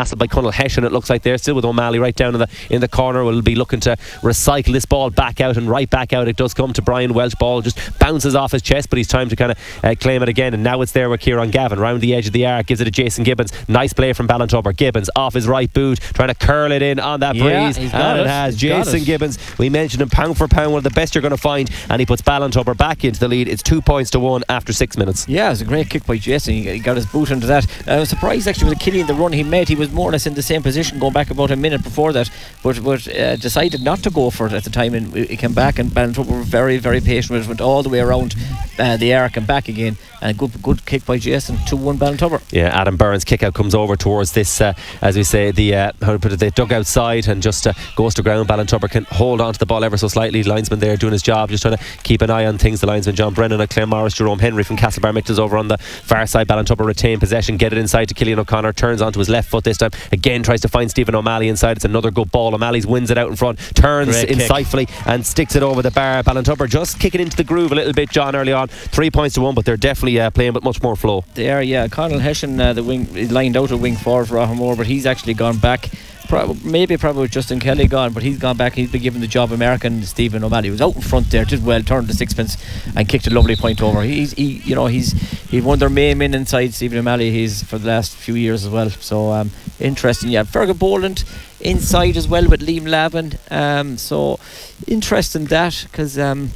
hassled by Conall Hession, it looks like they're still with O'Malley right down in the corner. Will be looking to recycle this ball back out, and right back out it does come to Brian Welch. Ball just bounces off his chest, but he's time to kind of claim it again, and now it's there with Kieran Gavin round the edge of the arc, gives it to Jason Gibbons. Nice play from Ballintubber. Gibbons off his right boot, trying to curl it in on that breeze, and it has Jason Gibbons. We mentioned him pound for pound, one of the best you're going to find, and he puts Ballintubber back into the lead. It's 2-1 after 6 minutes. Yeah, it was a great kick by Jason. He got his boot into that. I was surprised actually with Killian, the run he made. He was more or less in the same position going back about a minute before that, but decided not to go for it at the time, and he came back, and Ballintubber were very, very patient with it, went all the way around the arc and back again, and a good kick by Jason. 2-1 Ballintubber. Yeah, Adam Byrne's kick out comes over towards this, as we say, the dugout side, and just goes to ground. Ballintubber can hold on to the ball ever so slightly. Linesman there doing his job, just trying to keep an eye on things. The linesman John Brennan, Claremorris, Jerome Henry from Castlebar Michel's over on the far side. Ballintubber retain possession, get it inside to Killian O'Connor, turns onto his left foot this time, again tries to find Stephen O'Malley inside. It's another good ball. O'Malley's wins it out in front, turns insightfully and sticks it over the bar. Ballintubber just kicking into the groove a little bit, John, early on. 3-1, but they're definitely playing with much more flow. They are, yeah. Conall Hession, the wing, lined out a wing forward for Rahamore, but he's actually gone back. Probably with Justin Kelly gone, but he's gone back. He's been given the job. American Stephen O'Malley was out in front there, did well, turned the sixpence and kicked a lovely point over. He's one of their main men inside, Stephen O'Malley. He's for the last few years as well. So interesting. Yeah, Fergal Boland inside as well with Liam Lavin. So interesting that, because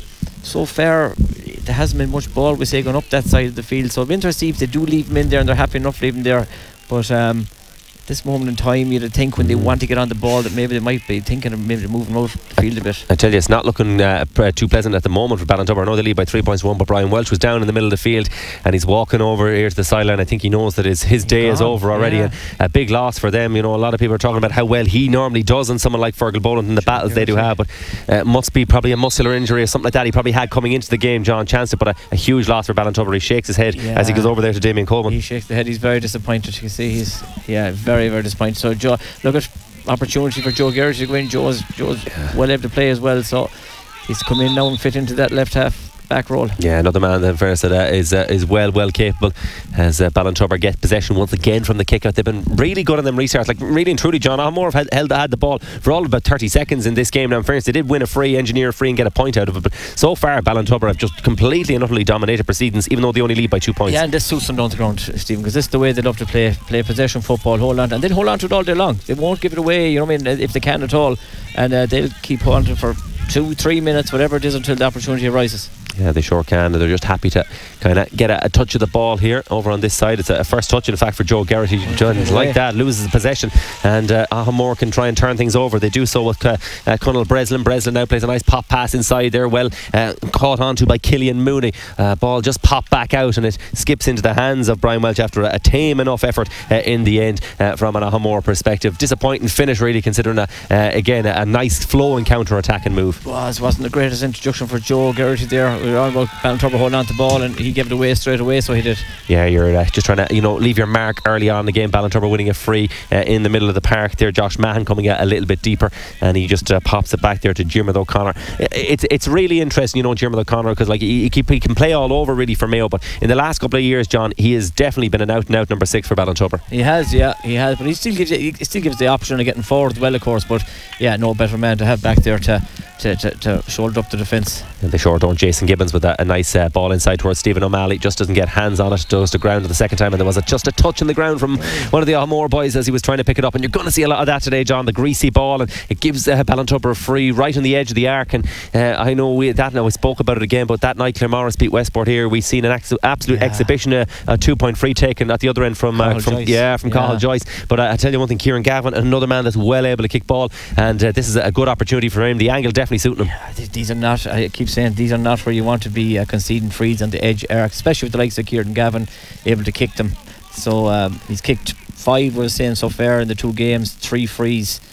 so far there hasn't been much ball, we say, going up that side of the field. So it'll be interesting if they do leave him in there, and they're happy enough leaving there. But this moment in time, you'd think when they want to get on the ball that maybe they might be thinking of maybe moving out the field a bit. I tell you, it's not looking too pleasant at the moment for Ballintubber. I know they lead by 3-1, but Brian Welch was down in the middle of the field, and he's walking over here to the sideline. I think he knows that his day is over already, and a big loss for them. You know, a lot of people are talking about how well he normally does on someone like Fergal Boland in the battles they do have, but must be probably a muscular injury or something like that he probably had coming into the game, John Chancellor. But a huge loss for Ballintubber. He shakes his head as he goes over there to Damien Coleman. He shakes the head. He's very disappointed. You can see he's very, very disappointed. So Joe, look at opportunity for Joe Garrity to go in. Joe's well able to play as well, so he's come in now and fit into that left half back roll. Yeah, another man in fairness that is well capable as Ballintubber get possession once again from the kick out. They've been really good on them restarts, like really and truly. John Ahmore have had the ball for all about 30 seconds in this game. Now in fairness, they did win engineer a free and get a point out of it, but so far Ballintubber have just completely and utterly dominated proceedings, even though they only lead by 2 points. Yeah, and this suits them down the ground, Stephen, because this is the way they love to play possession football, hold on, and they'll hold on to it all day long. They won't give it away, you know what I mean, if they can at all, and they'll keep holding for 2-3 minutes, whatever it is, until the opportunity arises. Yeah, they sure can. They're just happy to kind of get a touch of the ball here over on this side. It's a first touch, in fact, for Joe Garrity. Like that, loses the possession, and Ahmore can try and turn things over. They do so with Conall Breslin. Breslin now plays a nice pop pass inside there, well caught onto by Killian Mooney. Ball just popped back out, and it skips into the hands of Brian Welch after a tame enough effort in the end from an Ahmore perspective. Disappointing finish, really, considering again a nice flowing counter-attacking move. Wasn't the greatest introduction for Joe Garrity there. We were all about Ballintubber holding on to the ball, and he gave it away straight away, so he did. Yeah, you're just trying to leave your mark early on in the game. Ballintubber winning a free in the middle of the park there. Josh Mahan coming out a little bit deeper, and he just pops it back there to Diarmuid O'Connor. It's really interesting, Diarmuid O'Connor, because like he can play all over really for Mayo, but in the last couple of years, John, he has definitely been an out and out number 6 for Ballintubber. He has, but he still gives the option of getting forward as well, of course. But yeah, no better man to have back there to shoulder up the defence. And they sure don't. Jason Gibbons with a nice ball inside towards Stephen O'Malley, just doesn't get hands on it, goes to ground the second time, and there was just a touch in the ground from one of the Ahmore boys as he was trying to pick it up, and you're going to see a lot of that today, John. The greasy ball, and it gives Ballintubber a free right on the edge of the arc. And I know we spoke about it again, but that night Claremorris beat Westport here, we've seen an absolute exhibition, a 2-point free taken at the other end from Cathal Joyce. But I tell you one thing, Kieran Gavin, another man that's well able to kick ball, and this is a good opportunity for him. The angle definitely suiting him. These are not, I keep saying, these are not where you want to be conceding frees on the edge arc, especially with the likes of Kieran Gavin able to kick them. So he's kicked 5, we're saying, so far in the 2 games, 3 frees.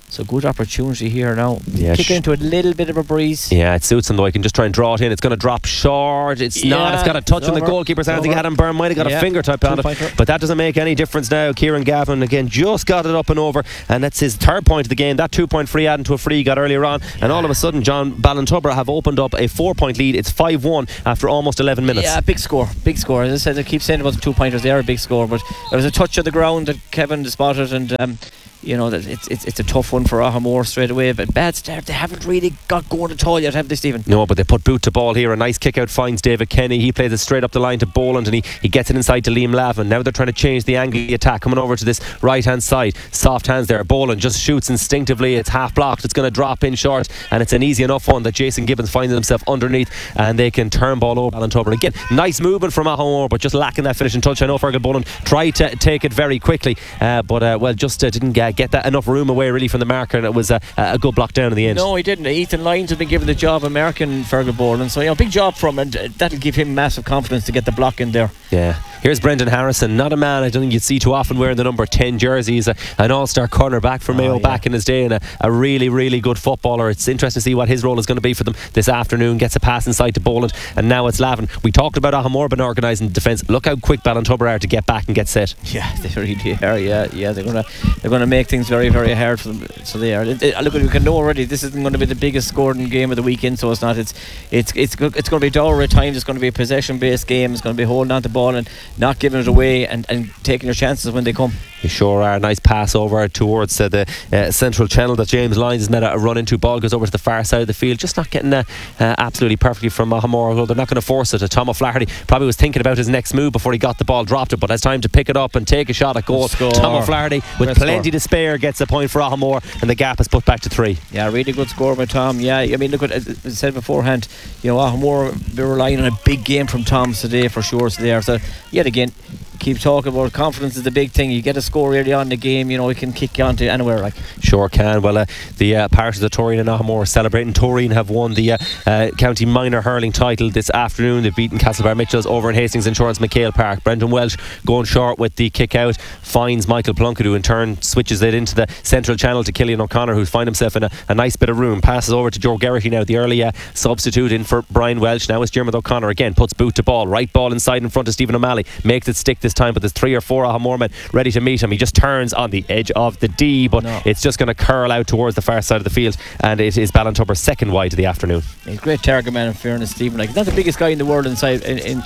So good opportunity here now. Yeah, Kick into a little bit of a breeze. Yeah, it suits him though. He can just try and draw it in. It's going to drop short. It's not. It's got a touch on the goalkeeper's hands. I think Adam Byrne might have got a fingertip on it, but that doesn't make any difference now. Kieran Gavin again just got it up and over, and that's his third point of the game. That 2-point free adding to a free he got earlier on, and all of a sudden John, Ballintubber have opened up a 4-point lead. It's 5-1 after almost 11 minutes. Yeah, big score. As I said, I keep saying about the 2-pointers, they are a big score, but there was a touch of the ground that Kevin spotted, and it's a tough one for Ahamore straight away. But bad start. They haven't really got going at all yet, have they, Stephen? No, but they put boot to ball here. A nice kick out finds David Kenny. He plays it straight up the line to Boland, and he gets it inside to Liam Lavin. Now they're trying to change the angle of the attack, coming over to this right hand side. Soft hands there. Boland just shoots instinctively. It's half blocked. It's going to drop in short, and it's an easy enough one that Jason Gibbons finds himself underneath, and they can turn ball over Ballintubber. Again, nice movement from Ahamore, but just lacking that finishing touch. I know Fergal Boland tried to take it very quickly, but just didn't get that enough room away really from the marker, and it was a good block down in the end. No, he didn't. Ethan Lyons has been given the job, American Fergal Boland, so big job from him, and that'll give him massive confidence to get the block in there. Yeah. Here's Brendan Harrison, not a man I don't think you'd see too often wearing the number 10 jersey. He's an all-star cornerback for Mayo back in his day, and a really, really good footballer. It's interesting to see what his role is going to be for them this afternoon. Gets a pass inside to Boland, and now it's Lavin. We talked about Ahamore been organising defence. Look how quick Ballintubber are to get back and get set. Yeah, they really are. Yeah, they're going to make things very, very hard for them. So they are. Look, we can know already this isn't going to be the biggest scoring game of the weekend. So it's not. It's going to be dour at times. It's going to be a possession-based game. It's going to be holding on to the ball and not giving it away and taking your chances when they come. You sure are. Nice pass over towards the central channel that James Lyons has made a run into. Ball goes over to the far side of the field. Just not getting absolutely perfectly from Ahamore. Well, they're not going to force it. Tom O'Flaherty probably was thinking about his next move before he got the ball, dropped it, but has time to pick it up and take a shot at goal. Tom O'Flaherty with plenty to spare gets a point for Ahamore, and the gap is put back to 3. Yeah, really good score by Tom. Yeah, I mean, look, as I said beforehand, Ahamore, they're relying on a big game from Tom today for sure. So yet again, keep talking about confidence is the big thing. You get a score early on in the game, you can kick you on to anywhere. Like sure can. Well, the parishes of Toreen and Ahamore are celebrating. Toreen have won the county minor hurling title this afternoon. They've beaten Castlebar Mitchells over in Hastings Insurance McHale Park. Brendan Welsh going short with the kick out, finds Michael Plunkett, who in turn switches it into the central channel to Killian O'Connor, who's find himself in a nice bit of room. Passes over to Joe Geraghty now, the early substitute in for Brian Welsh. Now it's Dermot O'Connor again, puts boot to ball, right ball inside in front of Stephen O'Malley, makes it stick this time, but there's 3 or 4 Ahamore men ready to meet him. He just turns on the edge of the D, but it's just going to curl out towards the far side of the field, and it is Ballintubber's second wide of the afternoon. He's a great target man, in fairness, Stephen. He's not the biggest guy in the world inside,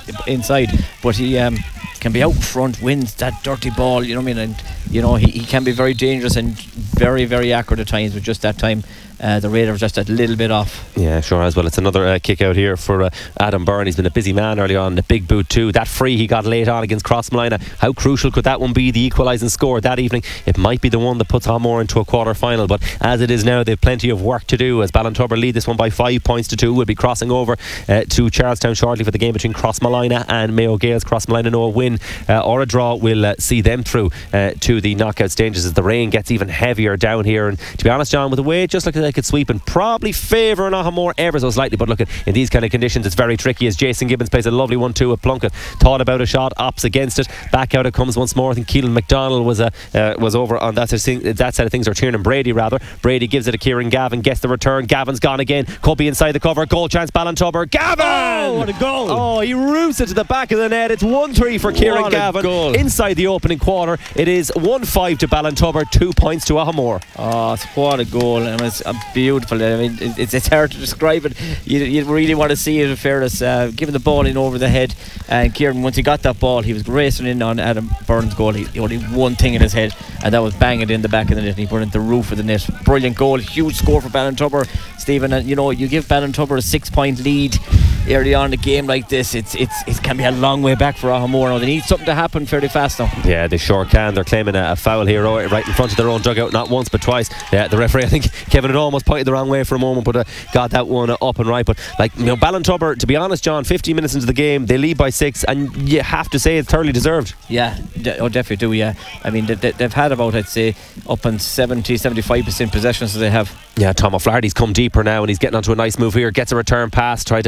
but he can be out front, wins that dirty ball, you know what I mean, and he can be very dangerous and very, very accurate at times, but just that time the radar was just a little bit off. Yeah, sure as well. It's another kick out here for Adam Byrne. He's been a busy man early on. The big boot too. That free he got late on against Crossmolina. How crucial could that one be? The equalising score that evening. It might be the one that puts Ahamore into a quarter final, but as it is now, they've plenty of work to do as Ballintubber lead this one by 5 points to 2. We'll be crossing over to Charlestown shortly for the game between Crossmolina and Mayo Gales. Crossmolina know a win or a draw will see them through to the knockout stages as the rain gets even heavier down here. And to be honest, John, with the way it just looked like it's sweeping, probably favouring Ahamore ever so slightly, but look, in these kind of conditions it's very tricky as Jason Gibbons plays a lovely one too with Plunkett. Thought about a shot, opts against it, back out it comes once more. I think Keelan McDonald was over on that side of things, or Tiernan Brady rather. Brady gives it to Kieran Gavin, gets the return. Gavin's gone again, could be inside the cover. Goal chance, Ballintubber. Gavin! Oh, what a goal! Oh, he roots it to the back of the net. It's 1-3 for Kieran Gavin inside the opening quarter. It is 1-5 to Ballintubber, 2 points to Ahamore. Oh, what a goal, and it's beautiful. I mean, it's hard to describe it. You really want to see it, in fairness. Giving the ball in over the head, and Kieran, once he got that ball, he was racing in on Adam Byrne's goal. He only one thing in his head, and that was bang it in the back of the net, and he put it in the roof of the net. Brilliant goal, huge score for Ballintubber, Stephen. And you give Ballintubber a 6-point lead early on in a game like this, it can be a long way back for Ahamore. Now they need something to happen fairly fast now. Yeah, they sure can. They're claiming a foul here right in front of their own dugout, not once but twice. The referee, I think Kevin had almost pointed the wrong way for a moment, but got that one up and right. But Ballintubber, to be honest, John, 15 minutes into the game, they lead by 6, and you have to say it's thoroughly deserved. Yeah, definitely do. Yeah, I mean they've had about, I'd say, up on 70-75% possession, so they have. Yeah, Tom O'Flaherty's come deeper now, and he's getting onto a nice move here. Gets a return pass, tried to stick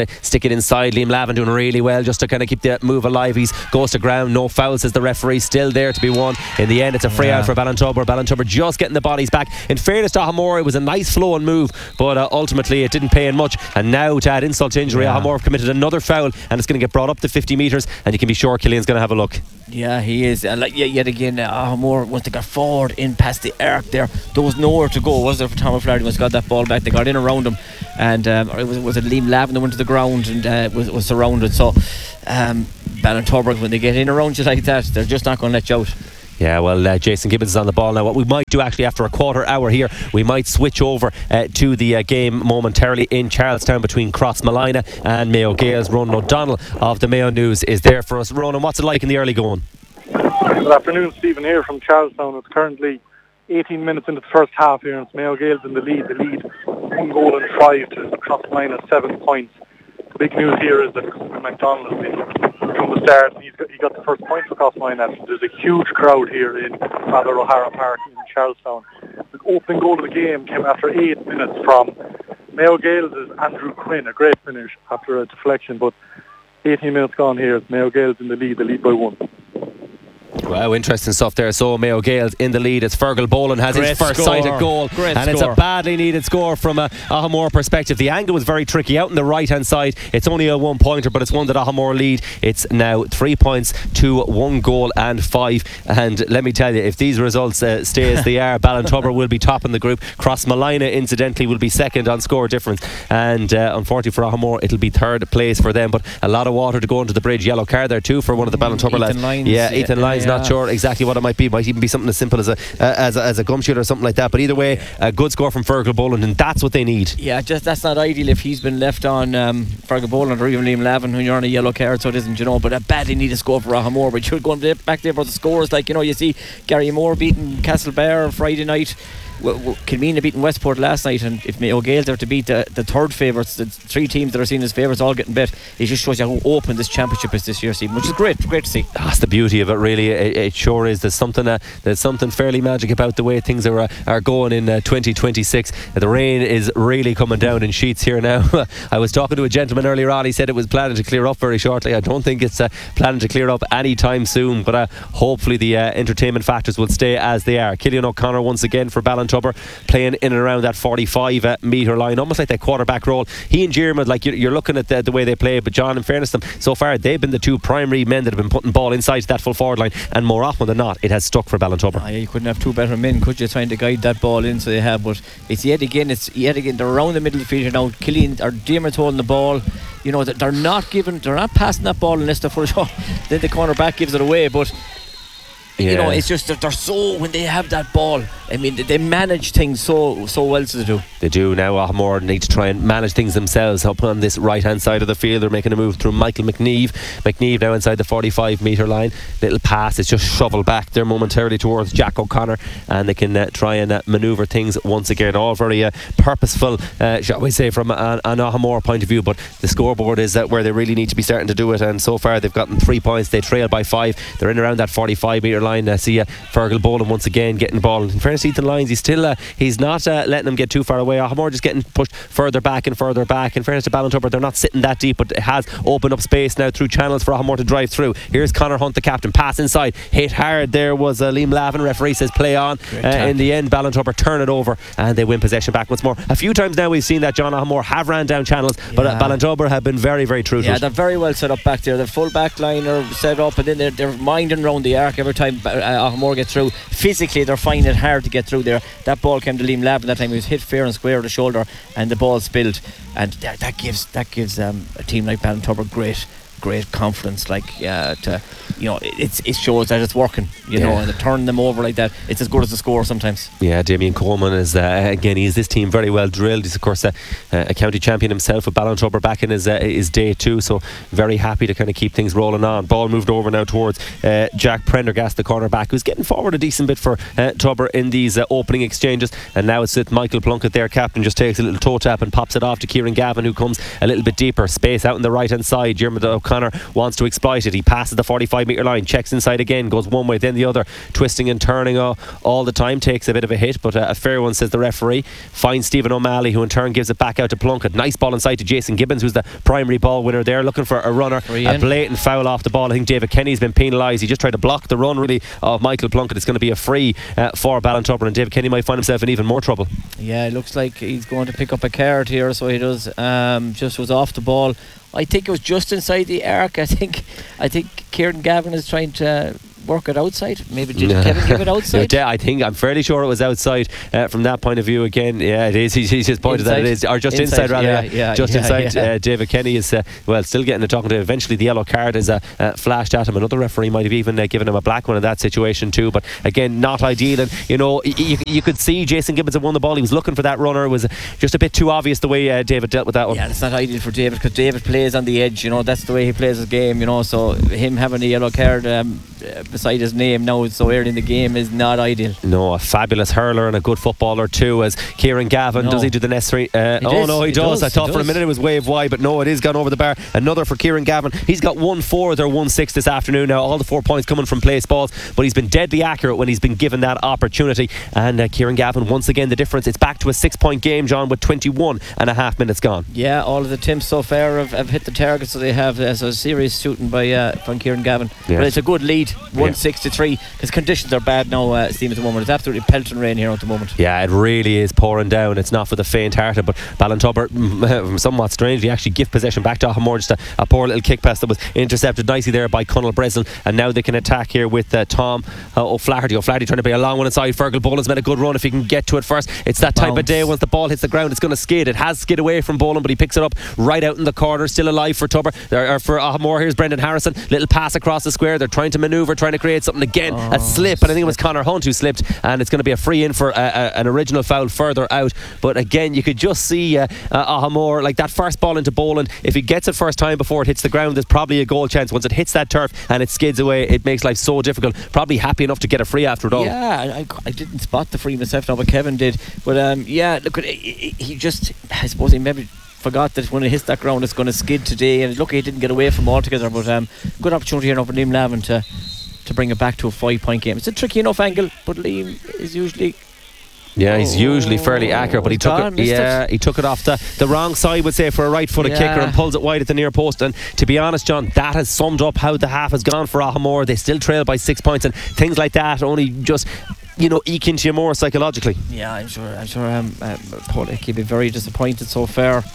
take it inside. Liam Lavin doing really well just to kind of keep the move alive. He goes to ground, no foul, says the referee, still there to be won. In the end, it's a free out for Ballintubber. Ballintubber just getting the bodies back. In fairness to Ahamore, it was a nice flow and move, but ultimately it didn't pay in much. And now, to add insult to injury, Ahamore have committed another foul, and it's going to get brought up to 50 metres, and you can be sure Killian's going to have a look. Yeah, he is. Yet again, Ahamore, once they got forward in past the arc there was nowhere to go, was there, for Tom O'Flaherty once got that ball back. They got in around him, and was it Liam Lavin that went to the ground and was surrounded. So Ballintubber, when they get in around you like that, they're just not going to let you out. Yeah, well, Jason Gibbons is on the ball now. What we might do actually after a quarter hour here, we might switch over to the game momentarily in Charlestown between Crossmolina and Mayo Gales. Ronan O'Donnell of the Mayo News is there for us. Ronan, what's it like in the early going? Good afternoon, Stephen here from Charlestown. It's currently 18 minutes into the first half here, and it's Mayo Gales in the lead. The lead 1 goal and 5 to Crossmolina, 7 points. The big news here is that Colin McDonald has been from the start, and he got the first point for Crossmolina. There's a huge crowd here in Father O'Hara Park in Charlestown. The opening goal of the game came after 8 minutes from Mayo Gales' Andrew Quinn, a great finish after a deflection, but 18 minutes gone here. It's Mayo Gales in the lead by 1. Wow, interesting stuff there. So Mayo Gales in the lead. It's Fergal Boland has his first sighted goal, and it's a badly needed score from a Ahamore perspective. The angle was very tricky out on the right hand side. It's only a 1-pointer, but it's one that Ahamore lead. It's now 3 points to 1 goal and 5. And let me tell you, if these results stay as they are, Ballintubber will be top in the group. Crossmolina, incidentally, will be second on score difference, and unfortunately for Ahamore, it'll be third place for them. But a lot of water to go under the bridge. Yellow card there too for one of the Ballintubber lads. Ethan Lyons. Not sure exactly what it might be. Might even be something as simple as a gum shooter or something like that. But either way, a good score from Fergal Boland, and that's what they need. Yeah, just that's not ideal if he's been left on Fergal Boland or even Liam Lavin when you're on a yellow card, so it isn't, but a badly needed score for Ahamore. But you're going back there for the scores, like you see Gary Moore beating Castlebar Friday night. Kilmina beating Westport last night, and if Mayo Gales are to beat the third favourites, the 3 teams that are seen as favourites all getting bet, it just shows you how open this championship is this year, Stephen, which is great to see. That's the beauty of it, really. It sure is. There's something fairly magic about the way things are going in 2026. The rain is really coming down in sheets here now. I was talking to a gentleman earlier on. He said it was planning to clear up very shortly. I don't think it's planning to clear up anytime soon, but hopefully the entertainment factors will stay as they are. Killian O'Connor once again for Ballintubber, playing in and around that 45 metre line, almost like that quarterback role. He and Diarmuid, like you're looking at the way they play, but John, in fairness to them, so far they've been the 2 primary men that have been putting ball inside that full forward line, and more often than not it has stuck for Ballintubber. Yeah, you couldn't have 2 better men, could you, trying to guide that ball in, so they have. But it's yet again they're around the middle of the field now. Killian or Diarmuid's holding the ball. They're not passing that ball unless they're full shot. Then the cornerback gives it away, but it's just that they're so, when they have that ball, I mean, they manage things so well, so they do. They do now. Ahamore need to try and manage things themselves up on this right hand side of the field. They're making a move through Michael McNeve. McNeve now inside the 45 metre line. Little pass, it's just shoveled back there momentarily towards Jack O'Connor, and they can try and manoeuvre things once again. All very purposeful, shall we say, from an Ahamore point of view, but the scoreboard is where they really need to be starting to do it, and so far they've gotten 3 points. They trail by 5. They're in around that 45 metre line. I see Fergal Boland once again getting the ball. In fairness, Ethan Lyons, he's not letting them get too far away. Ahamore just getting pushed further back and further back. In fairness to Ballintubber, they're not sitting that deep, but it has opened up space now through channels for Ahamore to drive through. Here's Conor Hunt, the captain, pass inside, hit hard. There was Liam Lavin. Referee says play on. In the end, Ballintubber turn it over and they win possession back once more. A few times now we've seen that John Ahamore have ran down channels, but Ballintubber have been very, very true to it. They're very well set up back there. The full back line are set up, and then they're minding around the arc every time Ahamore gets through. Physically they're finding it hard to get through there. That ball came to Liam Lavin that time. He was hit fair and square of the shoulder, and the ball spilled, and that gives a team like Ballintubber great confidence, it shows that it's working, and they're turning them over like that. It's as good as the score sometimes. Damien Coleman is again, he's this team very well drilled. He's of course a county champion himself with Ballintubber back in his day too, so very happy to kind of keep things rolling on. Ball moved over now towards Jack Prendergast, the cornerback, who's getting forward a decent bit for Tubber in these opening exchanges, and now it's with Michael Plunkett, their captain, just takes a little toe tap and pops it off to Kieran Gavin, who comes a little bit deeper, space out on the right hand side. Diarmuid O'Connor O'Connor wants to exploit it. He passes the 45-metre line, checks inside again, goes one way then the other, twisting and turning all the time, takes a bit of a hit, but a fair one, says the referee. Finds Stephen O'Malley, who in turn gives it back out to Plunkett. Nice ball inside to Jason Gibbons, who's the primary ball winner there, looking for a runner. A blatant foul off the ball. I think David Kenny's been penalised. He just tried to block the run really of Michael Plunkett. It's going to be a free for Ballintubber, and David Kenny might find himself in even more trouble. Yeah, it looks like he's going to pick up a card here, so he does. Just was off the ball. I think it was just inside the arc. I think Kieran Gavin is trying to work it outside. Maybe did Kevin give it outside? Yeah, I'm fairly sure it was outside from that point of view. Again, yeah, it is. He's just pointed inside. that it is, or just inside rather. Inside. David Kenny is still getting a talking to. Eventually, the yellow card is flashed at him. Another referee might have even given him a black one in that situation too. But again, not ideal. And you could see Jason Gibbons had won the ball. He was looking for that runner. It was just a bit too obvious the way David dealt with that one. Yeah, it's not ideal for David, because David plays on the edge. That's the way he plays his game. So him having a yellow card beside his name now so early in the game is not ideal. No, a fabulous hurler and a good footballer too, as Kieran Gavin. Does he do the necessary? He does. I thought for a minute it was wave wide, but no, it is gone over the bar. Another for Kieran Gavin. He's got 1-4 or 1-6 this afternoon now. All the 4 points coming from place balls, but he's been deadly accurate when he's been given that opportunity. And Kieran Gavin, once again, the difference. It's back to a 6-point game, John, with 21 and a half minutes gone. Yeah, all of the teams so far have hit the target, so they have so serious shooting by from Kieran Gavin. Yeah. But it's a good lead, 1-6-3, because conditions are bad now, Steve, at the moment. It's absolutely pelting rain here at the moment. Yeah, it really is pouring down. It's not for the faint-hearted, but Ballintubber, somewhat strangely, actually give possession back to Ahmore. Just a poor little kick pass that was intercepted nicely there by Conal Breslin, and now they can attack here with Tom O'Flaherty. O'Flaherty trying to play a long one inside. Fergal Boland's made a good run if he can get to it first. It's that type of day. Once the ball hits the ground, it's going to skid. It has skid away from Boland, but he picks it up right out in the corner. Still alive for Tubber, or for Ahmore. Here's Brendan Harrison, little pass across the square. They're trying to manoeuvre, trying to create something again. A slip, and I think it was Connor Hunt who slipped, and it's going to be a free in for an original foul further out. But again, you could just see Ahmore, like that first ball into Boland, if he gets it first time before it hits the ground, there's probably a goal chance. Once it hits that turf and it skids away, it makes life so difficult. Probably happy enough to get a free after it all. Yeah, I didn't spot the free myself now, but Kevin did. But look, he just, I suppose he maybe forgot that when it hits that ground it's going to skid today, and lucky he didn't get away from altogether. But good opportunity here now for Liam Lavin to bring it back to a 5-point game. It's a tricky enough angle, but Liam is usually... Yeah, he's usually fairly accurate, but he took it off the wrong side, would say, for a right-footed kicker, and pulls it wide at the near post. And to be honest, John, that has summed up how the half has gone for Ahmore. They still trail by 6 points, and things like that only just eke into you more psychologically. Yeah, I'm sure Paul Hickey will be very disappointed so far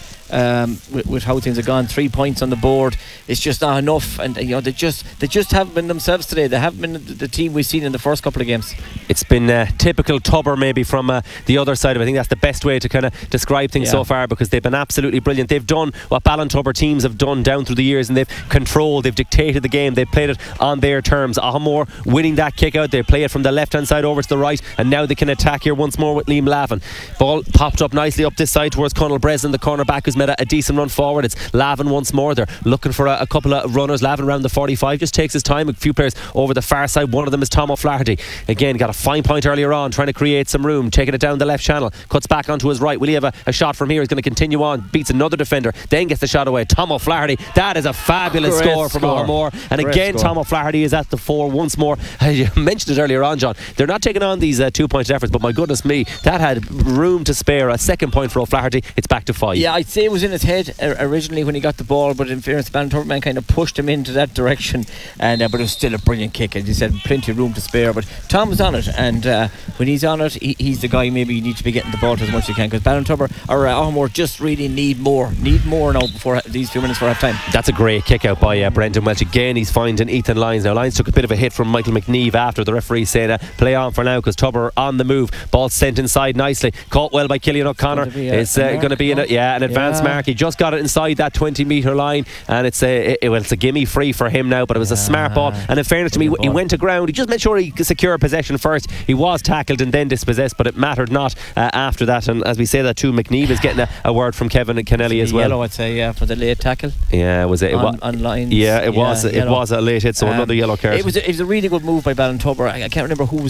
with how things have gone. 3 points on the board, it's just not enough, and they just haven't been themselves today. They haven't been the team we've seen in the first couple of games. It's been typical Tubber maybe from the other side of it. I think that's the best way to kind of describe things so far, because they've been absolutely brilliant. They've done what Ballintubber teams have done down through the years, and they've controlled, they've dictated the game, they've played it on their terms. Ahmore winning that kick out, they play it from the left hand side over to the right, and now they can attack here once more with Liam Lavin. Ball popped up nicely up this side towards Conal Breslin, the cornerback, who's made a decent run forward. It's Lavin once more. They're looking for a couple of runners. Lavin around the 45, just takes his time. A few players over the far side. One of them is Tom O'Flaherty. Again, got a fine point earlier on, trying to create some room, taking it down the left channel, cuts back onto his right. Will he have a shot from here? He's going to continue on, beats another defender, then gets the shot away. Tom O'Flaherty, that is a fabulous score from Ahmore. And great again score. Tom O'Flaherty is at the fore once more. You mentioned it earlier on, John, they're not taking on these 2-point efforts, but my goodness me, that had room to spare. A second point for O'Flaherty. It's back to 5. Yeah, I'd say it was in his head originally when he got the ball, but in fairness, Ballintubber kind of pushed him into that direction, and but it was still a brilliant kick, as you said, plenty of room to spare. But Tom was on it, and when he's on it, he's the guy maybe you need to be getting the ball to as much as you can, because Ballintubber or Ahmore just really need more now before these few minutes for half time. That's a great kick out by Brendan Welch. Again, he's finding Ethan Lyons. Now Lyons took a bit of a hit from Michael McNeve after the referee saying play on for now, because Tubber on the move. Ball sent inside nicely, caught well by Killian O'Connor. It's going to be an advanced mark. He just got it inside that 20-metre line, and it's a gimme free for him now, but it was a smart ball. And in fairness to me, he went to ground, he just made sure he secured possession first. He was tackled and then dispossessed, but it mattered not after that. And as we say that too, McNeve is getting a word from Kevin and Kennelly as well. Yellow, I'd say, for the late tackle. Yeah, was it? On Lyons. Yeah, it was a late hit, so another yellow card. It was a really good move by Ballintubber. I can't remember who was in the possession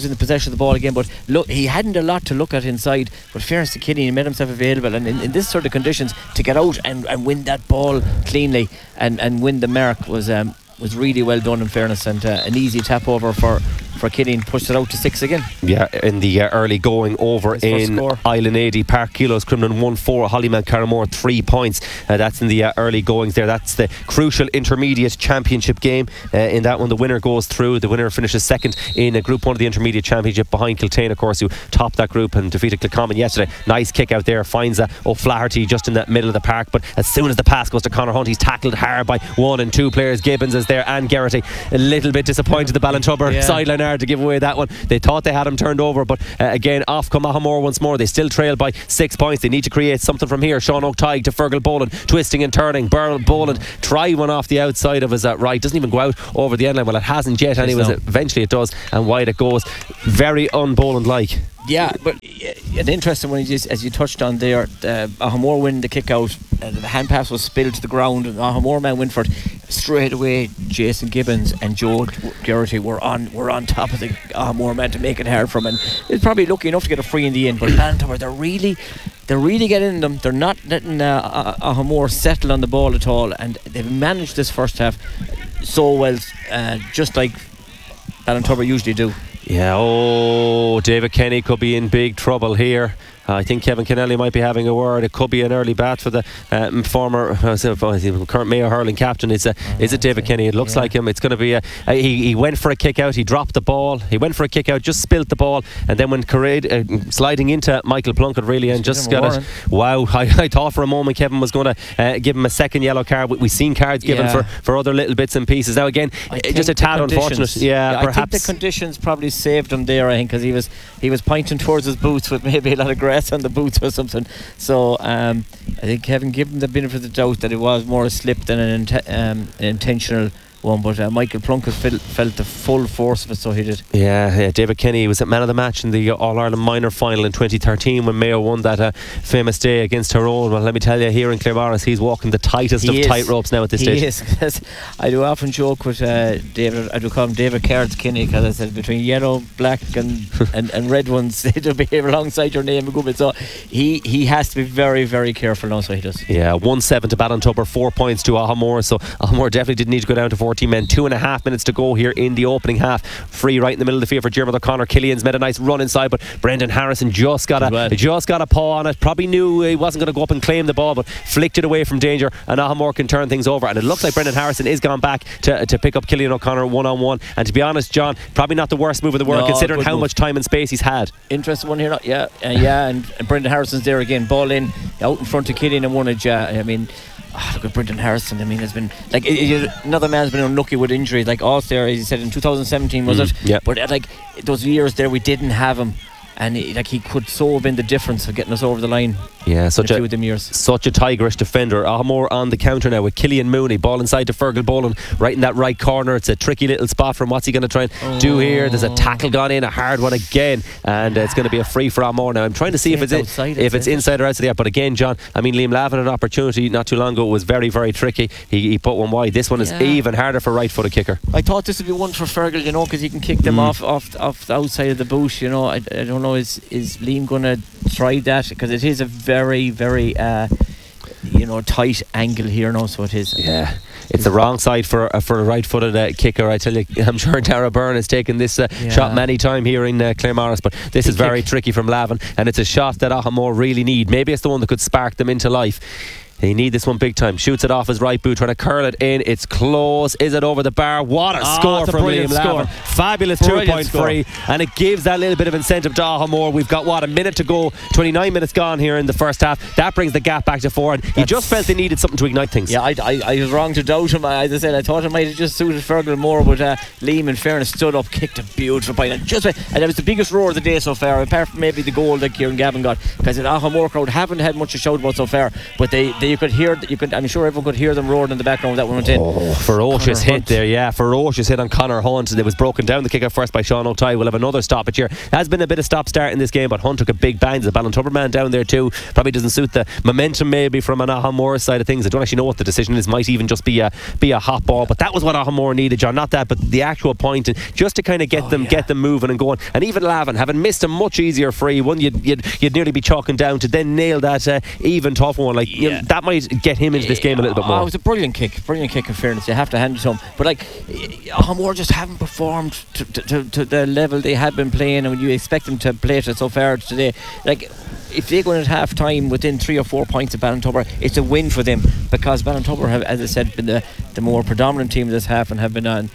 to the ball again. But look, he hadn't a lot to look at inside. But fairness to Killian, he made himself available, and in this sort of conditions, to get out and win that ball cleanly and win the mark was really well done, in fairness, and an easy tap over for Killian, pushed it out to 6 again. Yeah, in the early going over in Island 80, Park Kilos Crumlin 1-4, Hollyman Carramore 3 points. That's in the early goings there. That's the crucial intermediate championship game. In that one, the winner goes through. The winner finishes second in Group 1 of the intermediate championship behind Kiltane, of course, who topped that group and defeated Kilcommon yesterday. Nice kick out there, finds O'Flaherty just in the middle of the park, but as soon as the pass goes to Conor Hunt, he's tackled hard by 1 and 2 players. Gibbons is there and Geraghty. A little bit disappointed the Ballintubber sideline to give away that one. They thought they had him turned over, but again, off come Ahamore once more. They still trail by 6 points. They need to create something from here. Sean O'Tygue to Fergal Boland, twisting and turning. Burl Boland try one off the outside of his right, doesn't even go out over the end line. Well, it hasn't yet anyways. Eventually it does, and wide it goes. Very un-Boland like. Yeah, but an interesting one, as you touched on there, Ahamore win the kick out, the hand pass was spilled to the ground, and Ahamore man went for it. Straight away, Jason Gibbons and Joe Geraghty were on top of the Ahamore man to make it hard for him, and he's probably lucky enough to get a free in the end. But Ballintubber, they're really getting in them. They're not letting Ahamore settle on the ball at all, and they've managed this first half so well, just like Ballintubber usually do. Yeah, David Kenny could be in big trouble here. I think Kevin Kennelly might be having a word. It could be an early bat for the former current Mayo hurling captain. Is it David Kenny? It looks like him. It's going to be he went for a kick out. He dropped the ball. He went for a kick out, just spilt the ball, and then when sliding into Michael Plunkett really, and just got it. Wow! I thought for a moment Kevin was going to give him a second yellow card. We've seen cards given for other little bits and pieces. Now again, just a tad unfortunate. Yeah, perhaps. I think the conditions probably saved him there. I think because he was pointing towards his boots with maybe a lot of grass on the boots or something. So I think Kevin gave him the benefit of the doubt that it was more a slip than an intentional one, but Michael Plunkett felt the full force of it, so he did. Yeah, David Kenny was at man of the match in the All-Ireland minor final in 2013 when Mayo won that famous day against Tyrone. Well, let me tell you, here in Claremorris, he's walking the tightest of tight ropes now at this stage. He is. I do often joke with David. I do call him David Cards Kenny, because I said between yellow, black and red ones, they'll be alongside your name a good bit. So he has to be very, very careful now, so he does. Yeah, 1-7 to Ballintubber, 4 points to Ahamore, so Ahamore definitely didn't need to go down to 14 men. 2.5 minutes to go here in the opening half. Free right in the middle of the field for Diarmuid O'Connor. Killian's made a nice run inside, but Brendan Harrison just got a paw on it. Probably knew he wasn't going to go up and claim the ball, but flicked it away from danger, and Ahamore can turn things over. And it looks like Brendan Harrison is gone back to pick up Killian O'Connor one-on-one. And to be honest, John, probably not the worst move in the world, considering how much time and space he's had. Interesting one here. And Brendan Harrison's there again. Ball in, out in front of Killian and one edge. I mean, look at Brendan Harrison. I mean, has been like another man's been unlucky with injuries, like us there, as he said, in 2017 was it? Yeah. But like those years there, we didn't have him, and he could so have been the difference of getting us over the line. Yeah, such a tigerish defender. Ahamore on the counter now with Killian Mooney. Ball inside to Fergal Boland, right in that right corner. It's a tricky little spot from what's he going to try and do here. There's a tackle gone in, a hard one again, and it's going to be a free for Ahamore now. I'm trying to see if it's inside or outside there. But again, John, I mean, Liam Lavin had an opportunity not too long ago. It was very, very tricky. He put one wide. This one is even harder for right-footed kicker. I thought this would be one for Fergal, because he can kick them off the outside of the boot. I don't know, is Liam going to try that, because it is a very, very tight angle here now, so it is. Yeah, it's the wrong side for a right-footed kicker. I tell you, I'm sure Dara Byrne has taken this shot many times here in Claremorris, but this is very tricky from Lavin, and it's a shot that Ahamore really need. Maybe it's the one that could spark them into life. They need this one big time. Shoots it off his right boot, trying to curl it in. It's close. Is it over the bar? What a score from Liam Lavin. Fabulous 2-point free, and it gives that little bit of incentive to Ahamore. We've got a minute to go, 29 minutes gone here in the first half. That brings the gap back to 4, and he just felt they needed something to ignite things. Yeah, I was wrong to doubt him. As I said, I thought it might have just suited Fergal more, but Liam, in fairness, stood up, kicked a beautiful point, and that was the biggest roar of the day so far, apart from maybe the goal that Kieran Gavin got, because the Ahamore crowd haven't had much to shout about so far, but they you could hear. I'm sure everyone could hear them roaring in the background. That one went in. Oh, ferocious Conor hit Hunt. there, yeah, ferocious hit on Conor Hunt. It was broken down the kick out first by Sean O'Tye. We'll have another stoppage here. Has been a bit of stop-start in this game, but Hunt took a big bang. The Ballintubber man down there too. Probably doesn't suit the momentum maybe from an Ahamore side of things. I don't actually know what the decision is. Might even just be a hot ball, but that was what Ahamore needed, John. Not that, but the actual point, and just to kind of get them moving and going. And even Lavin, having missed a much easier free one, you'd nearly be chalking down to then nail that even tough one. Like you know, that might get him into this game a little bit more. It was a brilliant kick in fairness. You have to hand it to him. But like Ahamore just haven't performed to the level they had been playing, and when you expect them to play it so far today, like if they go in at half time within 3 or 4 points of Ballintubber, it's a win for them, because Ballintubber have, as I said, been the more predominant team this half and have been on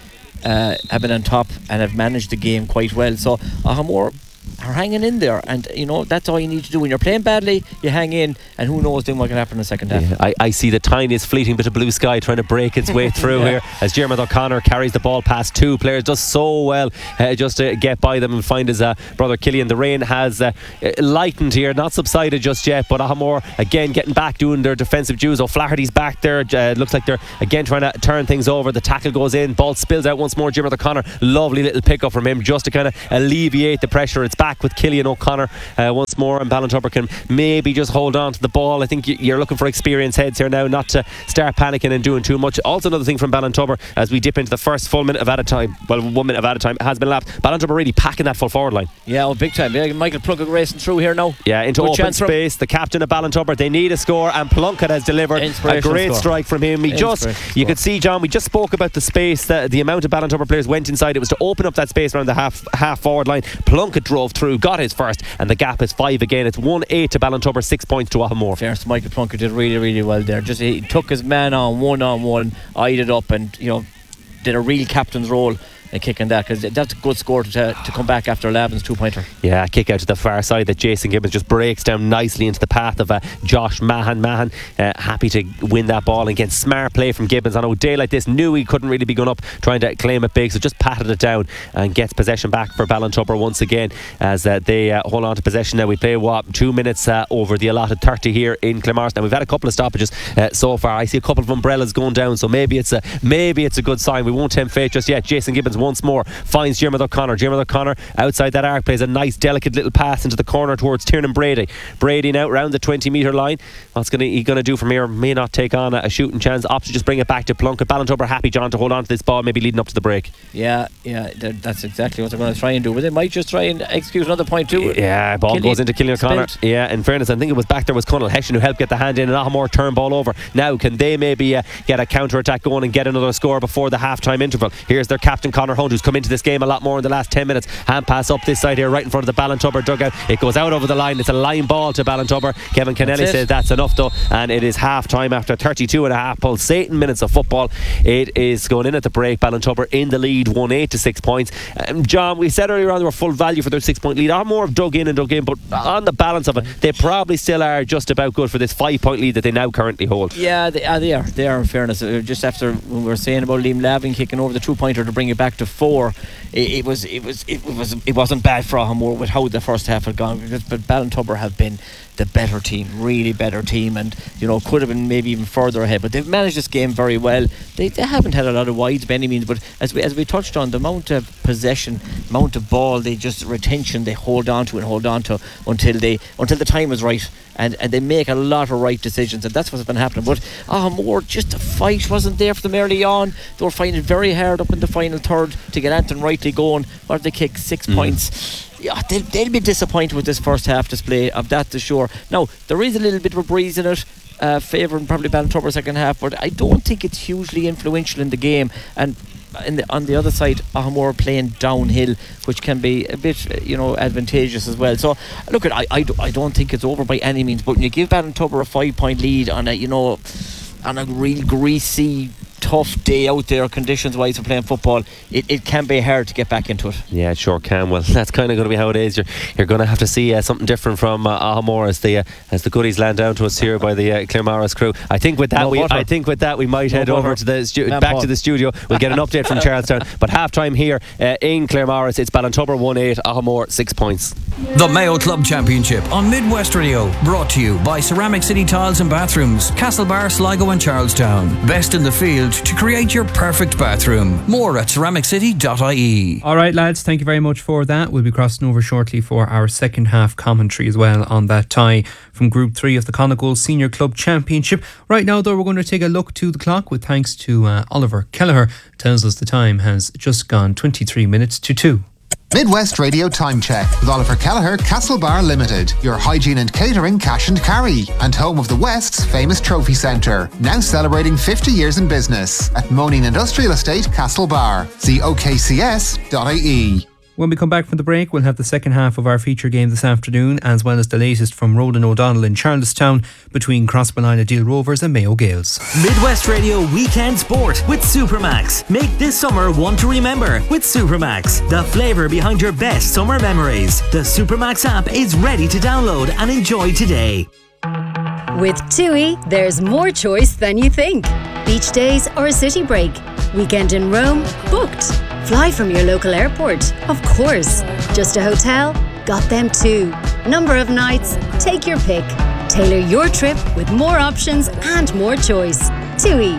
top and have managed the game quite well. So Ahamore are hanging in there, and you know that's all you need to do. When you're playing badly, you hang in, and who knows then what can happen in the second half. Yeah, I see the tiniest fleeting bit of blue sky trying to break its way through here as Jeremy O'Connor carries the ball past two players, does so well just to get by them and find his brother Killian. The rain has lightened here, not subsided just yet, but Ahamore again getting back, doing their defensive dues. O'Flaherty's back there, looks like they're again trying to turn things over. The tackle goes in, ball spills out once more. Jeremy O'Connor, lovely little pick up from him just to kind of alleviate the pressure. It's back with Killian O'Connor once more, and Ballintubber can maybe just hold on to the ball. I think you're looking for experienced heads here now, not to start panicking and doing too much. Also another thing from Ballintubber, as we dip into the first full minute of added time, well, 1 minute of added time has been lapped. Ballintubber really packing that full forward line. Yeah, big time. Michael Plunkett racing through here now. Yeah, into Good open space. The captain of Ballintubber, they need a score, and Plunkett has delivered a great strike from him. You could see, John, we just spoke about the space, the amount of Ballintubber players went inside. It was to open up that space around the half forward line. Plunkett drove through, got his first, and the gap is 5 again. It's 1-8 to Ballintubber, 6 points to Ahamore. First, Michael Plunkett did really, really well there. Just he took his man on one, eyed it up, and did a real captain's role kicking that, because that's a good score to come back after Lavin's 2-pointer. Yeah, kick out to the far side that Jason Gibbons just breaks down nicely into the path of Josh Mahan. Happy to win that ball, and again smart play from Gibbons on a day like this. Knew he couldn't really be going up trying to claim it big, so just patted it down and gets possession back for Ballintubber once again as they hold on to possession. Now we play 2 minutes over the allotted 30 here in Claremorris. Now we've had a couple of stoppages so far. I see a couple of umbrellas going down, so maybe it's a good sign. We won't tempt fate just yet. Jason Gibbons once more finds Jeremy O'Connor. Jeremy O'Connor outside that arc plays a nice delicate little pass into the corner towards Tiernan Brady now round the 20-metre line. What's he going to do from here? May not take on a shooting chance. Opts to just bring it back to Plunkett. Ballintubber happy, John, to hold on to this ball, maybe leading up to the break. Yeah, that's exactly what they're going to try and do, but they might just try and execute another point too. Yeah, ball goes into Killian O'Connor. Yeah, in fairness, I think it was back there was Conal Hession who helped get the hand in, and Ahamore turn ball over. Now can they maybe get a counter attack going and get another score before the half time interval? Here's their captain Conor Hunt, who's come into this game a lot more in the last 10 minutes. Hand pass up this side here right in front of the Ballintubber dugout. It goes out over the line. It's a line ball to Ballintubber. Kevin Kennelly says that's enough though, and it is half time after 32 and a half pulsating minutes of football. It is going in at the break. Ballintubber in the lead, 1-8 to 6 points. John, we said earlier on they were full value for their 6 point lead. Ahamore have dug in, but on the balance of it, they probably still are just about good for this 5 point lead that they now currently hold. Yeah, they are in fairness. Just after when we were saying about Liam Lavin kicking over the 2-pointer to bring it back to 4, it wasn't bad for Ahamore with how the first half had gone, but Ballintubber have been the better team, really better team, and could have been maybe even further ahead, but they've managed this game very well. They haven't had a lot of wides by any means, but as we touched on, the amount of possession, amount of ball, retention they hold on to until the time is right, and they make a lot of right decisions, and that's what's been happening. But Ahamore, just the fight wasn't there for them early on. They were finding it very hard up in the final third to get Anton Rightly going. What did they kick? 6 points. Yeah, they'll be disappointed with this first half display, of that to sure. Now there is a little bit of a breeze in it, favouring probably Ballintubber second half, but I don't think it's hugely influential in the game. And on the other side, Ahamore playing downhill, which can be a bit advantageous as well. So look, I don't think it's over by any means, but when you give Ballintubber a 5 point lead on a real greasy, tough day out there conditions wise for playing football, it can be hard to get back into it. Yeah, it sure can. Well, that's kind of going to be how it is. You're going to have to see something different from Ahamore as the goodies land down to us here by the Claremorris crew. I think with that we might head over to the back to the studio. We'll get an update from Charlestown. But half time here in Claremorris, it's Ballintubber 1-8, Ahamore 6 points. The Mayo Club Championship on Midwest Radio, brought to you by Ceramic City Tiles and Bathrooms, Castlebar, Sligo and Charlestown. Best in the field to create your perfect bathroom. More at ceramiccity.ie. Alright lads, thank you very much for that. We'll be crossing over shortly for our second half commentary as well on that tie from Group 3 of the Connacht Senior Club Championship. Right now though, we're going to take a look to the clock with thanks to Oliver Kelleher. Tells us the time has just gone 23 minutes to 2. Midwest Radio Time Check with Oliver Kelleher, Castlebar Limited, your hygiene and catering cash and carry, and home of the West's famous trophy centre, now celebrating 50 years in business at Moaning Industrial Estate, Castlebar. See okcs.ie. When we come back from the break, we'll have the second half of our feature game this afternoon, as well as the latest from Roland O'Donnell in Charlestown between Crossmolina Deal Rovers and Mayo Gales. Midwest Radio Weekend Sport with Supermax. Make this summer one to remember with Supermax, the flavour behind your best summer memories. The Supermax app is ready to download and enjoy today. With TUI, there's more choice than you think. Beach days or a city break. Weekend in Rome? Booked. Fly from your local airport? Of course. Just a hotel? Got them too. Number of nights? Take your pick. Tailor your trip with more options and more choice. TUI.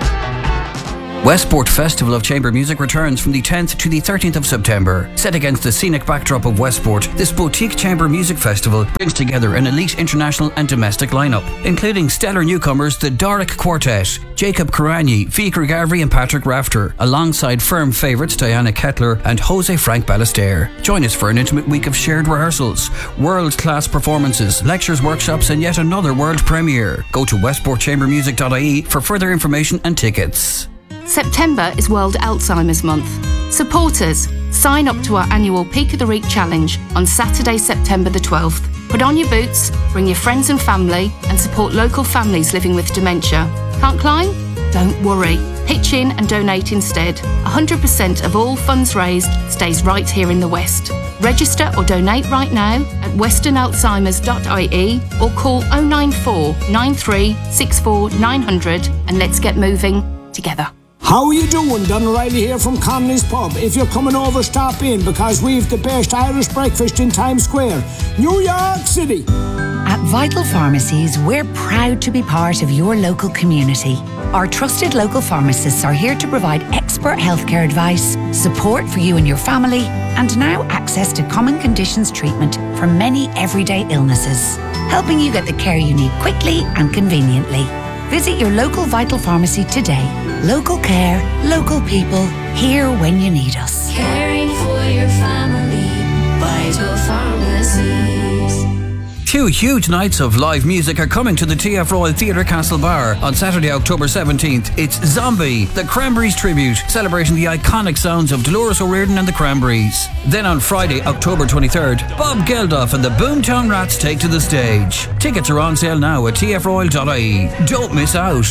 Westport Festival of Chamber Music returns from the 10th to the 13th of September. Set against the scenic backdrop of Westport, this boutique chamber music festival brings together an elite international and domestic lineup, including stellar newcomers the Doric Quartet, Jacob Karani, Fikra Gavri and Patrick Rafter, alongside firm favourites Diana Kettler and Jose Frank Ballester. Join us for an intimate week of shared rehearsals, world-class performances, lectures, workshops and yet another world premiere. Go to westportchambermusic.ie for further information and tickets. September is World Alzheimer's Month. Support us. Sign up to our annual Peak of the Week challenge on Saturday, September the 12th. Put on your boots, bring your friends and family, and support local families living with dementia. Can't climb? Don't worry. Pitch in and donate instead. 100% of all funds raised stays right here in the West. Register or donate right now at westernalzheimers.ie or call 094 93 64 900 and let's get moving together. How are you doing? Don O'Reilly here from Connolly's Pub. If you're coming over, stop in because we've the best Irish breakfast in Times Square, New York City. At Vital Pharmacies, we're proud to be part of your local community. Our trusted local pharmacists are here to provide expert healthcare advice, support for you and your family, and now access to common conditions treatment for many everyday illnesses, helping you get the care you need quickly and conveniently. Visit your local Vital Pharmacy today. Local care, local people, here when you need us. Caring for your family, Vital Pharmacies. 2 huge nights of live music are coming to the TF Royal Theatre Castlebar. On Saturday, October 17th, it's Zombie, the Cranberries tribute, celebrating the iconic sounds of Dolores O'Riordan and the Cranberries. Then on Friday, October 23rd, Bob Geldof and the Boomtown Rats take to the stage. Tickets are on sale now at tfroyal.ie. Don't miss out.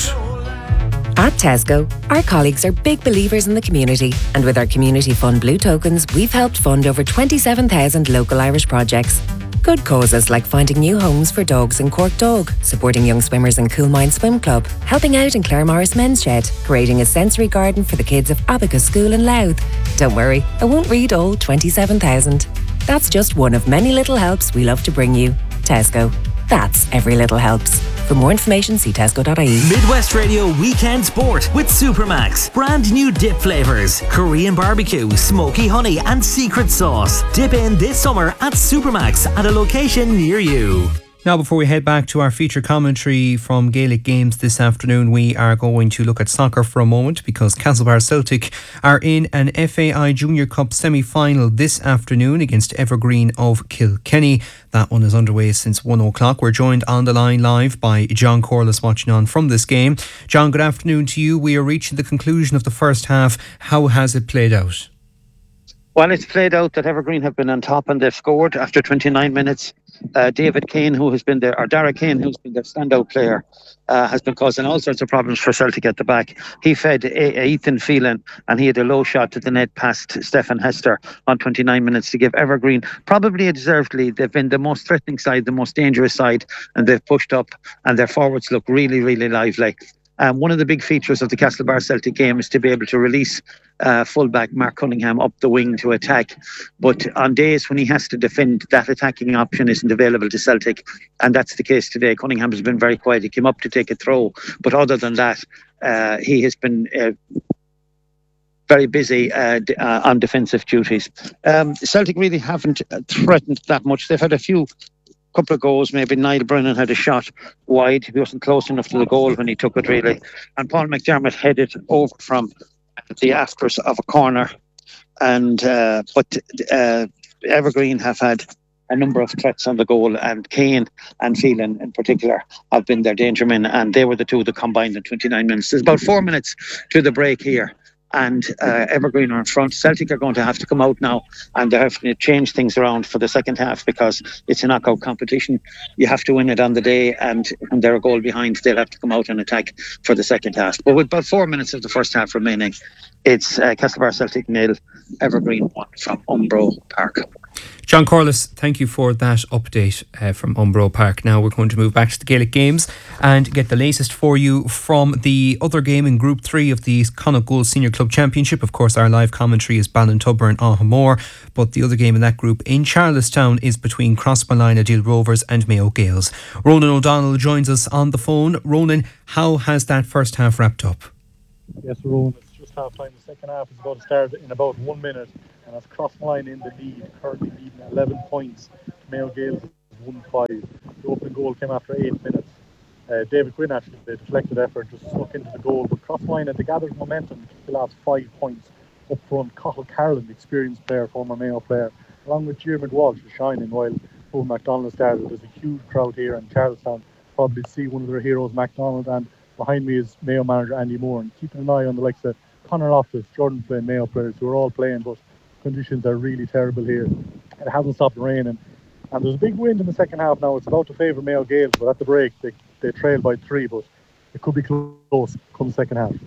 At Tesco, our colleagues are big believers in the community, and with our Community Fund Blue Tokens, we've helped fund over 27,000 local Irish projects. Good causes like finding new homes for dogs in Cork Dog, supporting young swimmers in Coolmine Swim Club, helping out in Clare Morris Men's Shed, creating a sensory garden for the kids of Abacus School in Louth. Don't worry, I won't read all 27,000. That's just one of many little helps we love to bring you. Tesco. That's every little helps. For more information, see tesco.ie. Midwest Radio Weekend Sport with Supermax. Brand new dip flavours. Korean barbecue, smoky honey and secret sauce. Dip in this summer at Supermax at a location near you. Now, before we head back to our feature commentary from Gaelic games this afternoon, we are going to look at soccer for a moment because Castlebar Celtic are in an FAI Junior Cup semi-final this afternoon against Evergreen of Kilkenny. That one is underway since 1 o'clock. We're joined on the line live by John Corliss watching on from this game. John, good afternoon to you. We are reaching the conclusion of the first half. How has it played out? Well, it's played out that Evergreen have been on top and they've scored after 29 minutes. David Kane, who has been there, or Dara Kane, who's been their standout player, has been causing all sorts of problems for Celtic at the back. He fed Ethan Phelan and he had a low shot to the net past Stefan Hester on 29 minutes to give Evergreen probably a deserved lead. They've been the most threatening side, the most dangerous side, and they've pushed up and their forwards look really, really lively. One of the big features of the Castlebar Celtic game is to be able to release fullback Mark Cunningham up the wing to attack. But on days when he has to defend, that attacking option isn't available to Celtic. And that's the case today. Cunningham has been very quiet. He came up to take a throw. But other than that, he has been very busy on defensive duties. Celtic really haven't threatened that much. They've had a couple of goals. Maybe Niall Brennan had a shot wide. He wasn't close enough to the goal when he took it, really. And Paul McDermott headed over from the afters of a corner. And but Evergreen have had a number of threats on the goal, and Kane and Phelan in particular have been their danger men, and they were the two that combined in 29 minutes. There's about 4 minutes to the break here, and Evergreen are in front. Celtic are going to have to come out now, and they're having to change things around for the second half because it's a knockout competition. You have to win it on the day, and when they're a goal behind, they'll have to come out and attack for the second half. But with about 4 minutes of the first half remaining, it's Castlebar Celtic 0, Evergreen 1 from Umbro Park. John Corliss, thank you for that update from Umbro Park. Now we're going to move back to the Gaelic Games and get the latest for you from the other game in Group 3 of the Connacht Gold Senior Club Championship. Of course, our live commentary is Ballintubber and Ahamore, but the other game in that group in Charlestown is between Crossmolina, Dill Rovers and Mayo Gaels. Ronan O'Donnell joins us on the phone. Ronan, how has that first half wrapped up? Yes, Ronan, it's just half time. The second half is about to start in about 1 minute. And that's Crossmolina in the lead, currently leading 11 points. Mayo Gaels is 1-5. The opening goal came after 8 minutes. David Gwynn actually, the deflected effort, just snuck into the goal. But Crossmolina, they gathered momentum to the last 5 points. Up front, Cathal Carlin, experienced player, former Mayo player, along with Diarmuid Walsh, is shining while Owen MacDonald started. There's a huge crowd here in Charlestown. Probably see one of their heroes, MacDonald, and behind me is Mayo manager Andy Moore. And keeping an eye on the likes of Conor Loftus, Jordan Flynn, Mayo players who are all playing, but conditions are really terrible here. It hasn't stopped raining, and there's a big wind in the second half now. It's about to favour Mayo Gaels, but at the break they trail by 3, but it could be close come second half.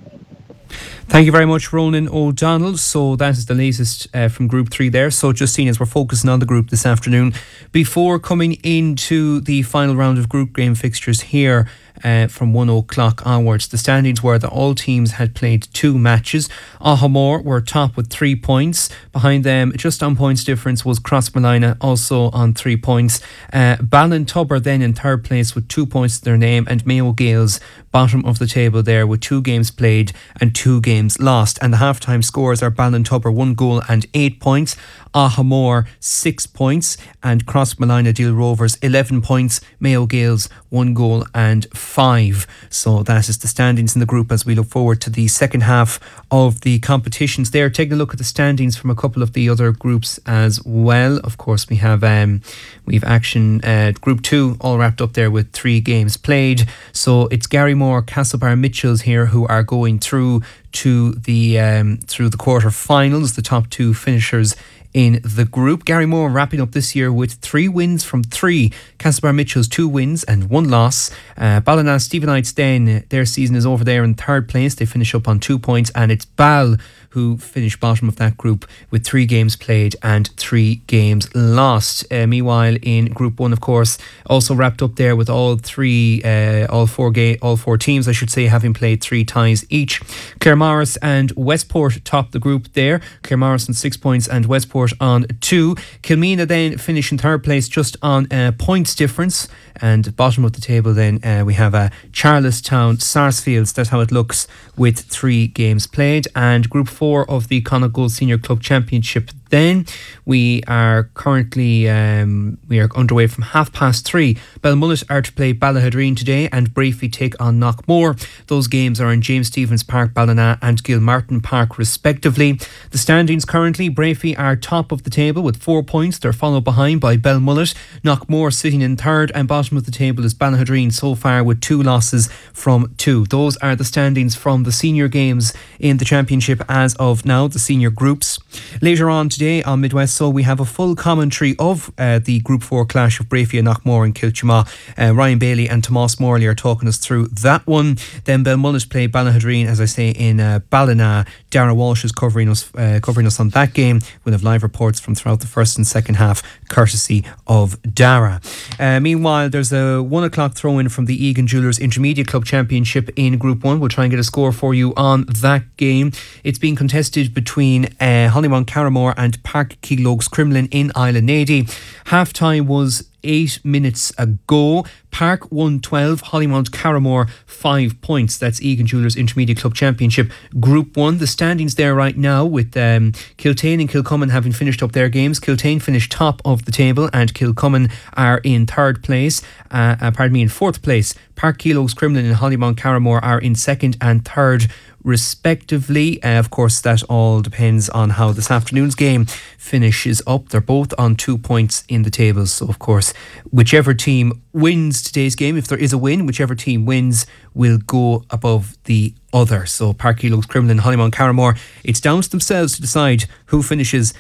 Thank you very much, Ronan O'Donnell. So that is the latest from Group 3 there. So just seeing as we're focusing on the group this afternoon, before coming into the final round of group game fixtures here from 1 o'clock onwards, the standings were that all teams had played 2 matches. Ahamore were top with 3 points. Behind them, just on points difference, was Crossmolina, also on 3 points. Ballintubber then in third place with 2 points to their name, and Mayo Gaels bottom of the table there with 2 games played and 2 games lost. And the half-time scores are Ballintubber 1 goal and 8 points, Ahamore 6 points, and Crossmolina Dill Rovers 11 points, Mayo Gaels 1 goal and 5. So that is the standings in the group as we look forward to the second half of the competitions there. Taking a look at the standings from a couple of the other groups as well. Of course, we have action Group 2 all wrapped up there with 3 games played. So it's Garrymore, Castlebar, Mitchells here who are going through to the quarter-finals, the top 2 finishers in the group. Garrymore wrapping up this year with 3 wins from 3. Castlebar Mitchells 2 wins and 1 loss. Ballina Stephenites then, their season is over there in third place. They finish up on 2 points, and it's Ball who finished bottom of that group with 3 games played and 3 games lost. Meanwhile, in Group 1, of course, also wrapped up there with all 4 teams, I should say, having played 3 ties each. Claremorris and Westport top the group there. Claremorris on 6 points and Westport on 2. Kilmena then finish in third place just on points difference. And bottom of the table then we have Charlestown, Sarsfields. That's how it looks with 3 games played. And Group 4 of the Connacht Gold Senior Club Championship. Then we are currently we are underway from 3:30. Belmullet are to play Ballahadreen today, and Brafey take on Knockmore. Those games are in James Stephens Park, Ballina, and Gilmartin Park respectively. The standings currently: Brafey are top of the table with 4 points. They're followed behind by Belmullet. Knockmore sitting in third, and bottom of the table is Ballahadreen so far with 2 losses from 2. Those are the standings from the senior games in the championship as of now, the senior groups. Later on today on Midwest So we have a full commentary of the Group 4 clash of Brafey and Knockmore and Kilchuma. Ryan Bailey and Tomás Morley are talking us through that one. Then Belmullet play Ballahadreen, as I say, in Ballina Dara Walsh is covering us on that game. We'll have live reports from throughout the first and second half, courtesy of Dara. Meanwhile, there's a 1 o'clock throw-in from the Egan Jewellers Intermediate Club Championship in Group 1. We'll try and get a score for you on that game. It's being contested between Hollymount Carramore and Park Keelogues Crumlin in Island Nady. Half time was 8 minutes ago. Park 112, Hollymount Carramore 5 points. That's Egan Jewellers Intermediate Club Championship Group 1. The standings there right now with Kiltane and Kilcummin having finished up their games. Kiltane finished top of the table and Kilcummin are in third place. In fourth place. Park Keelogues Crumlin and Hollymount Carramore are in second and third respectively. Of course, that all depends on how this afternoon's game finishes up. They're both on 2 points in the table, so of course whichever team wins today's game, if there is a win, whichever team wins will go above the other. So Park Keelogues Crumlin and Hollymount Carramore, it's down to themselves to decide who finishes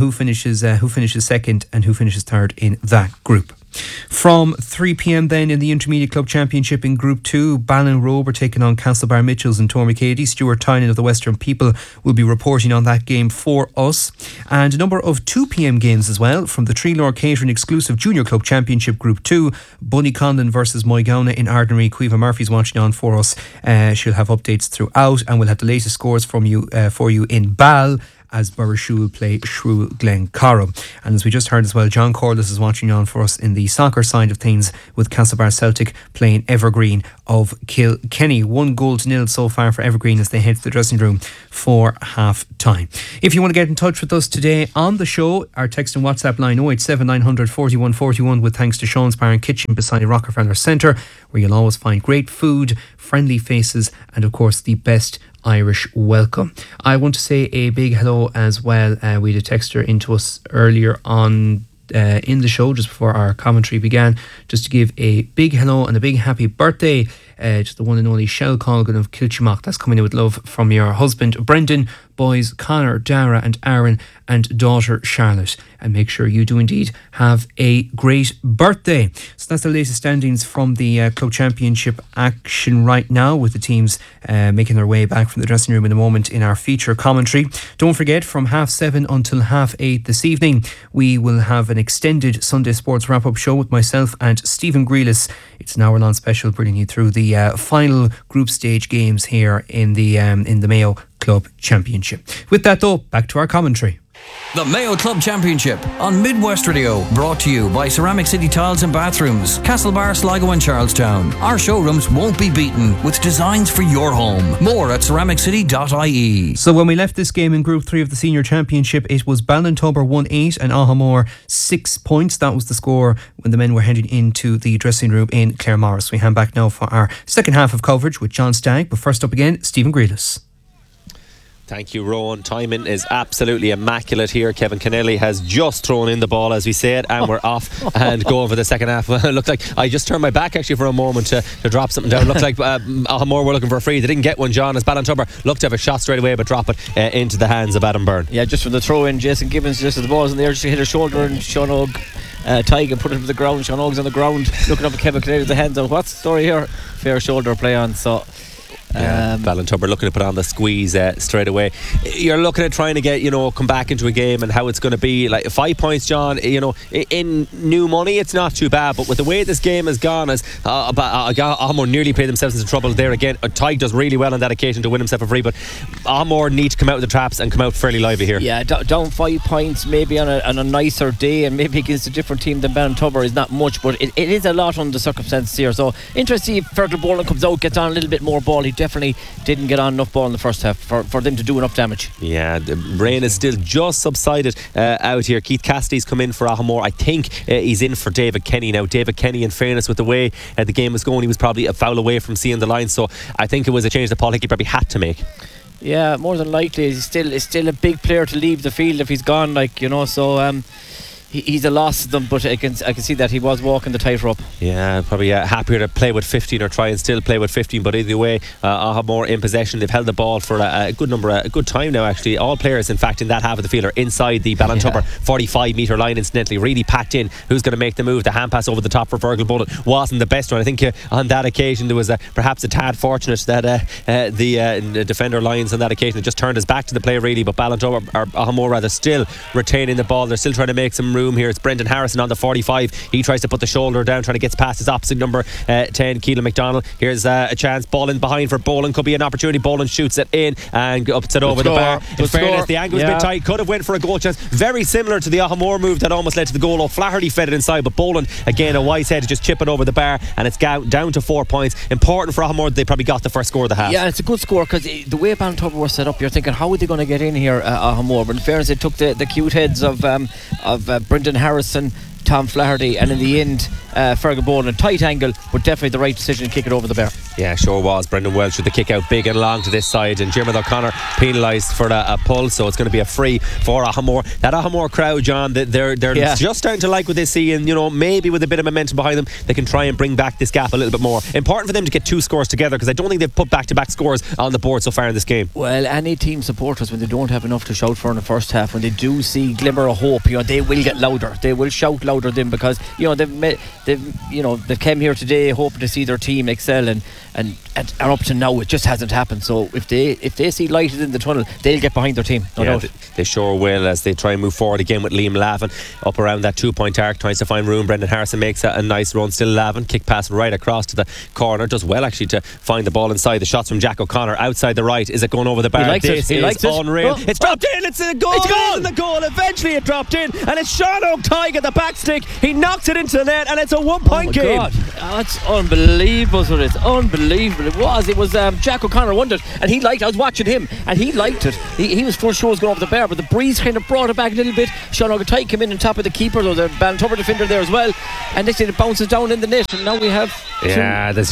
second and who finishes third in that group. From 3 p.m. then in the Intermediate Club Championship in Group 2, Ballinrobe are taking on Castlebar Mitchells and Tormacady. Stuart Tynan of the Western People will be reporting on that game for us. And a number of 2 p.m. games as well from the Treelor Catering Exclusive Junior Club Championship Group 2. Bunny Conlon versus Moygauna in Ardnary. Quiva Murphy's watching on for us. She'll have updates throughout and we'll have the latest scores from you for you in Ball as Burrishoole play Shrew Glencorrow. And as we just heard as well, John Corliss is watching on for us in the soccer side of things with Castlebar Celtic playing Evergreen of Kilkenny. 1-0 so far for Evergreen as they head to the dressing room for half time. If you want to get in touch with us today on the show, our text and WhatsApp line 087 900 41 41 with thanks to Sean's Bar and Kitchen beside Rockefeller Centre, where you'll always find great food, friendly faces and of course the best Irish welcome. I want to say a big hello as well. We had a texter into us earlier on in the show just before our commentary began, just to give a big hello and a big happy birthday to the one and only Shell Colgan of Kilchimach. That's coming in with love from your husband Brendan, boys Connor, Dara and Aaron and daughter Charlotte, and make sure you do indeed have a great birthday. So that's the latest standings from the club championship action right now, with the teams making their way back from the dressing room in a moment in our feature commentary. Don't forget, from 7:30 until 8:30 this evening we will have an extended Sunday Sports wrap-up show with myself and Stephen Grealis. It's an hour-long special bringing you through the final group stage games here in the Mayo Club Championship. With that though, back to our commentary. The Mayo Club Championship on Midwest Radio, brought to you by Ceramic City Tiles and Bathrooms, Castlebar, Sligo and Charlestown. Our showrooms won't be beaten with designs for your home. More at ceramiccity.ie. So when we left this game in Group 3 of the Senior Championship, it was Ballintober 1-8 and Ahamore 6 points. That was the score when the men were heading into the dressing room in Claremorris. We hand back now for our second half of coverage with John Stagg, but first up again, Stephen Grealis. Thank you, Rowan. Timing is absolutely immaculate here. Kevin Kennelly has just thrown in the ball, as we said, and we're off and going for the second half. It looked like I just turned my back actually for a moment to drop something down. It looked like Ahamore were looking for a free. They didn't get one, John, as Ballintober looked to have a shot straight away, but drop it into the hands of Adam Byrne. Yeah, just from the throw in, Jason Gibbons, just as the ball's in the air, just hit a shoulder, and Sean Og Tig and put it to the ground. Sean Og's on the ground looking up at Kevin Kennelly with the hands out. What's the story here? Fair shoulder play on, so Ballintober looking to put on the squeeze straight away. You're looking at trying to get, come back into a game and how it's going to be. Like 5 points, John, in new money it's not too bad, but with the way this game has gone, as Ahamore nearly played themselves into trouble there again. Tig does really well on that occasion to win himself a free, but Ahamore need to come out of the traps and come out fairly lively here. Yeah, down 5 points maybe on a nicer day, and maybe against a different team than Ballintober is not much, but it is a lot under the circumstances here. So interesting if Fergal Boland comes out, gets on a little bit more ball. He definitely didn't get on enough ball in the first half for them to do enough damage. Yeah, the rain is still just subsided out here. Keith Cassidy's come in for Ahamore. I think he's in for David Kenny now. David Kenny, in fairness, with the way the game was going, he was probably a foul away from seeing the line, so I think it was a change that Paul Hickey probably had to make. Yeah, more than likely. He's still a big player to leave the field if he's gone, so he's a loss to them, but I can see that he was walking the tightrope. Yeah, probably happier to play with 15 or try and still play with 15. But either way, Ahamore in possession. They've held the ball for a good time now. Actually, all players, in fact, in that half of the field are inside the Ballintubber 45-metre line. Incidentally, really packed in. Who's going to make the move? The hand pass over the top for Virgil Bullen wasn't the best one. I think on that occasion there was perhaps a tad fortunate that the defender Lyons on that occasion just turned his back to the play really. But Ballintubber, or Ahamore rather, still retaining the ball. They're still trying to make some room here. It's Brendan Harrison on the 45. He tries to put the shoulder down, trying to get past his opposite number 10, Keelan McDonald. Here's a chance. Ball in behind for Boland. Could be an opportunity. Boland shoots it in and ups it over the bar. In fairness, the angle was a bit tight. Could have went for a goal chance. Very similar to the Ahamore move that almost led to the goal. O'Flaherty fed it inside, but Boland again a wise head to just chip it over the bar, and it's down to 4 points. Important for Ahamore. They probably got the first score of the half. Yeah, it's a good score because the way Ballintubber were set up, you're thinking how are they going to get in here, Ahamore? But in fairness, it took the cute heads of Brendan Harrison, Tom Flaherty, and in the end Fergal Boland, a tight angle, but definitely the right decision to kick it over the bar. Yeah, sure was. Brendan Welch with the kick out big and long to this side, and Jim O'Connor penalised for a pull, so it's going to be a free for Ahamore. That Ahamore crowd, John, they're just starting to like what they see, and maybe with a bit of momentum behind them they can try and bring back this gap a little bit more. Important for them to get two scores together, because I don't think they've put back-to-back scores on the board so far in this game. Well, any team supporters, when they don't have enough to shout for in the first half, when they do see glimmer of hope, they will get louder. They will shout louder then, because they've came here today hoping to see their team excel, and up to now it just hasn't happened. So if they see light in the tunnel, they'll get behind their team. No doubt. They sure will, as they try and move forward again with Liam Lavin up around that 2-point arc, tries to find room. Brendan Harrison makes a nice run. Still Lavin, kick pass right across to the corner. Does well actually to find the ball inside. The shots from Jack O'Connor outside the right. Is it going over the bar? He likes it. Unreal. It's dropped in. It's a goal. It's gone. The goal. Eventually it dropped in, and it's Sean O'Tyke at the back stick. He knocks it into the net, and it's a 1-point game. God. That's unbelievable. It's unbelievable. It was Jack O'Connor wondered, and he liked. I was watching him, and he liked it. He was first shows going over the bar, but the breeze kind of brought it back a little bit. Sean O'Tyke came in on top of the keeper, though the Ballintubber defender there as well, and next thing it bounces down in the net, and now we have there's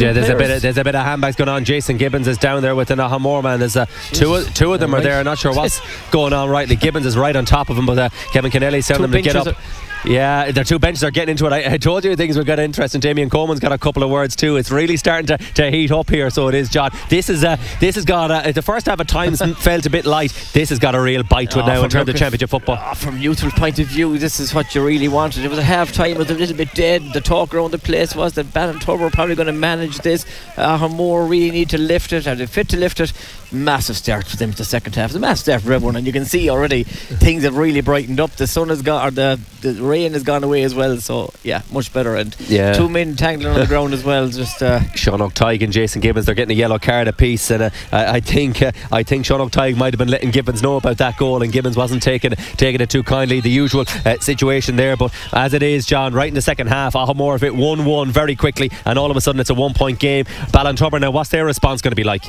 a bit of handbags going on. Jason Gibbons is down there with an Ahamore man. There's two of them are there. Not sure what's going on rightly. Gibbons is right on top of him, but Kevin Kennelly's telling them to get up. Yeah, their two benches are getting into it. I told you things would get interesting. Damien Coleman's got a couple of words too. It's really starting to heat up here. So it is, John. This has got the first half at times felt a bit light. This has got a real bite to it now in terms of championship football. From neutral point of view, this is what you really wanted. It was a half time, it was a little bit dead. The talk around the place was that Ballintubber were probably going to manage this. Ahamore really need to lift it. Are they fit to lift it? Massive start for them to the second half. It's a massive start for everyone, and you can see already things have really brightened up. The sun has gone, or the rain has gone away as well, so yeah, much better. And two men tangling on the ground as well. Just Sean O'Tyke and Jason Gibbons, they're getting a yellow card apiece, and I think Sean O'Tyke might have been letting Gibbons know about that goal, and Gibbons wasn't taking it too kindly. The usual situation there, but as it is, John, right in the second half, Ahamore have it 1-1 very quickly, and all of a sudden it's a 1-point game. Ballintubber, now what's their response going to be like?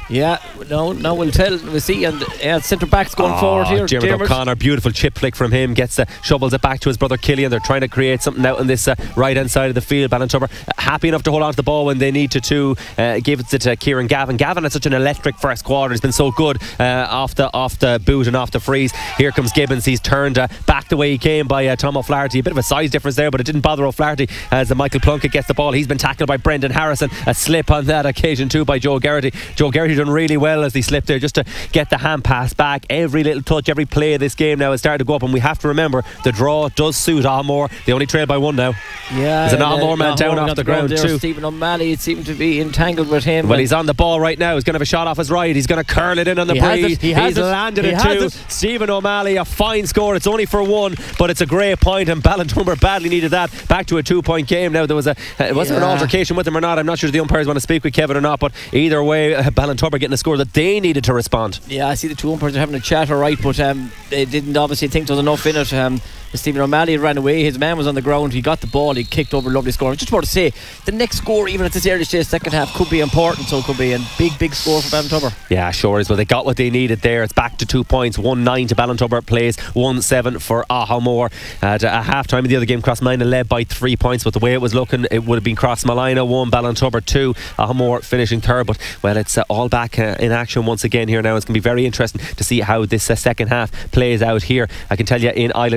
No, we'll tell. We'll see. And centre backs going forward here. Dermot O'Connor, beautiful chip flick from him, shovels it back to his brother Killian. They're trying to create something out on this right hand side of the field. Ballintubber happy enough to hold on to the ball when they need to give it to Kieran Gavin. Gavin had such an electric first quarter. He's been so good off the boot and off the freeze. Here comes Gibbons. He's turned back the way he came by Tom O'Flaherty. A bit of a size difference there, but it didn't bother O'Flaherty as Michael Plunkett gets the ball. He's been tackled by Brendan Harrison. A slip on that occasion too by Joe Geraghty. Joe Geraghty done really well as he slipped there just to get the hand pass back. Every little touch, every play of this game now has started to go up, and we have to remember the draw does suit Ahamore. They only trail by one now. Yeah, there's an Ahamore man down off the ground too. Stephen O'Malley seemed to be entangled with him. Well, he's on the ball right now. He's going to have a shot off his right. He's going to curl it in on the breeze. He's landed it too. Stephen O'Malley, a fine score. It's only for one, but it's a great point, and Ballintubber badly needed that. Back to a 2-point game now. There was there an altercation with him or not? I'm not sure if the umpires want to speak with Kevin or not, but either way, Ballintubber getting a score that they needed to respond. Yeah, I see the two umpires are having a chat, alright, but they didn't obviously think there was enough in it. Stephen O'Malley ran away. His man was on the ground. He got the ball. He kicked over. Lovely score. I just want to say the next score, even at this early stage, second half, could be important. So it could be a big score for Ballintubber. Yeah, sure is. Well, they got what they needed there. It's back to 2 points. 1-9 to Ballintubber plays 1-7 for Ahamore. At half time of the other game, Crossmolina led by 3 points, but the way it was looking, it would have been Crossmolina 1, Ballintubber 2, Ahamore finishing third. But well, it's all back in action once again here now. It's going to be very interesting to see how this second half plays out here. I can tell you in Island 80 at half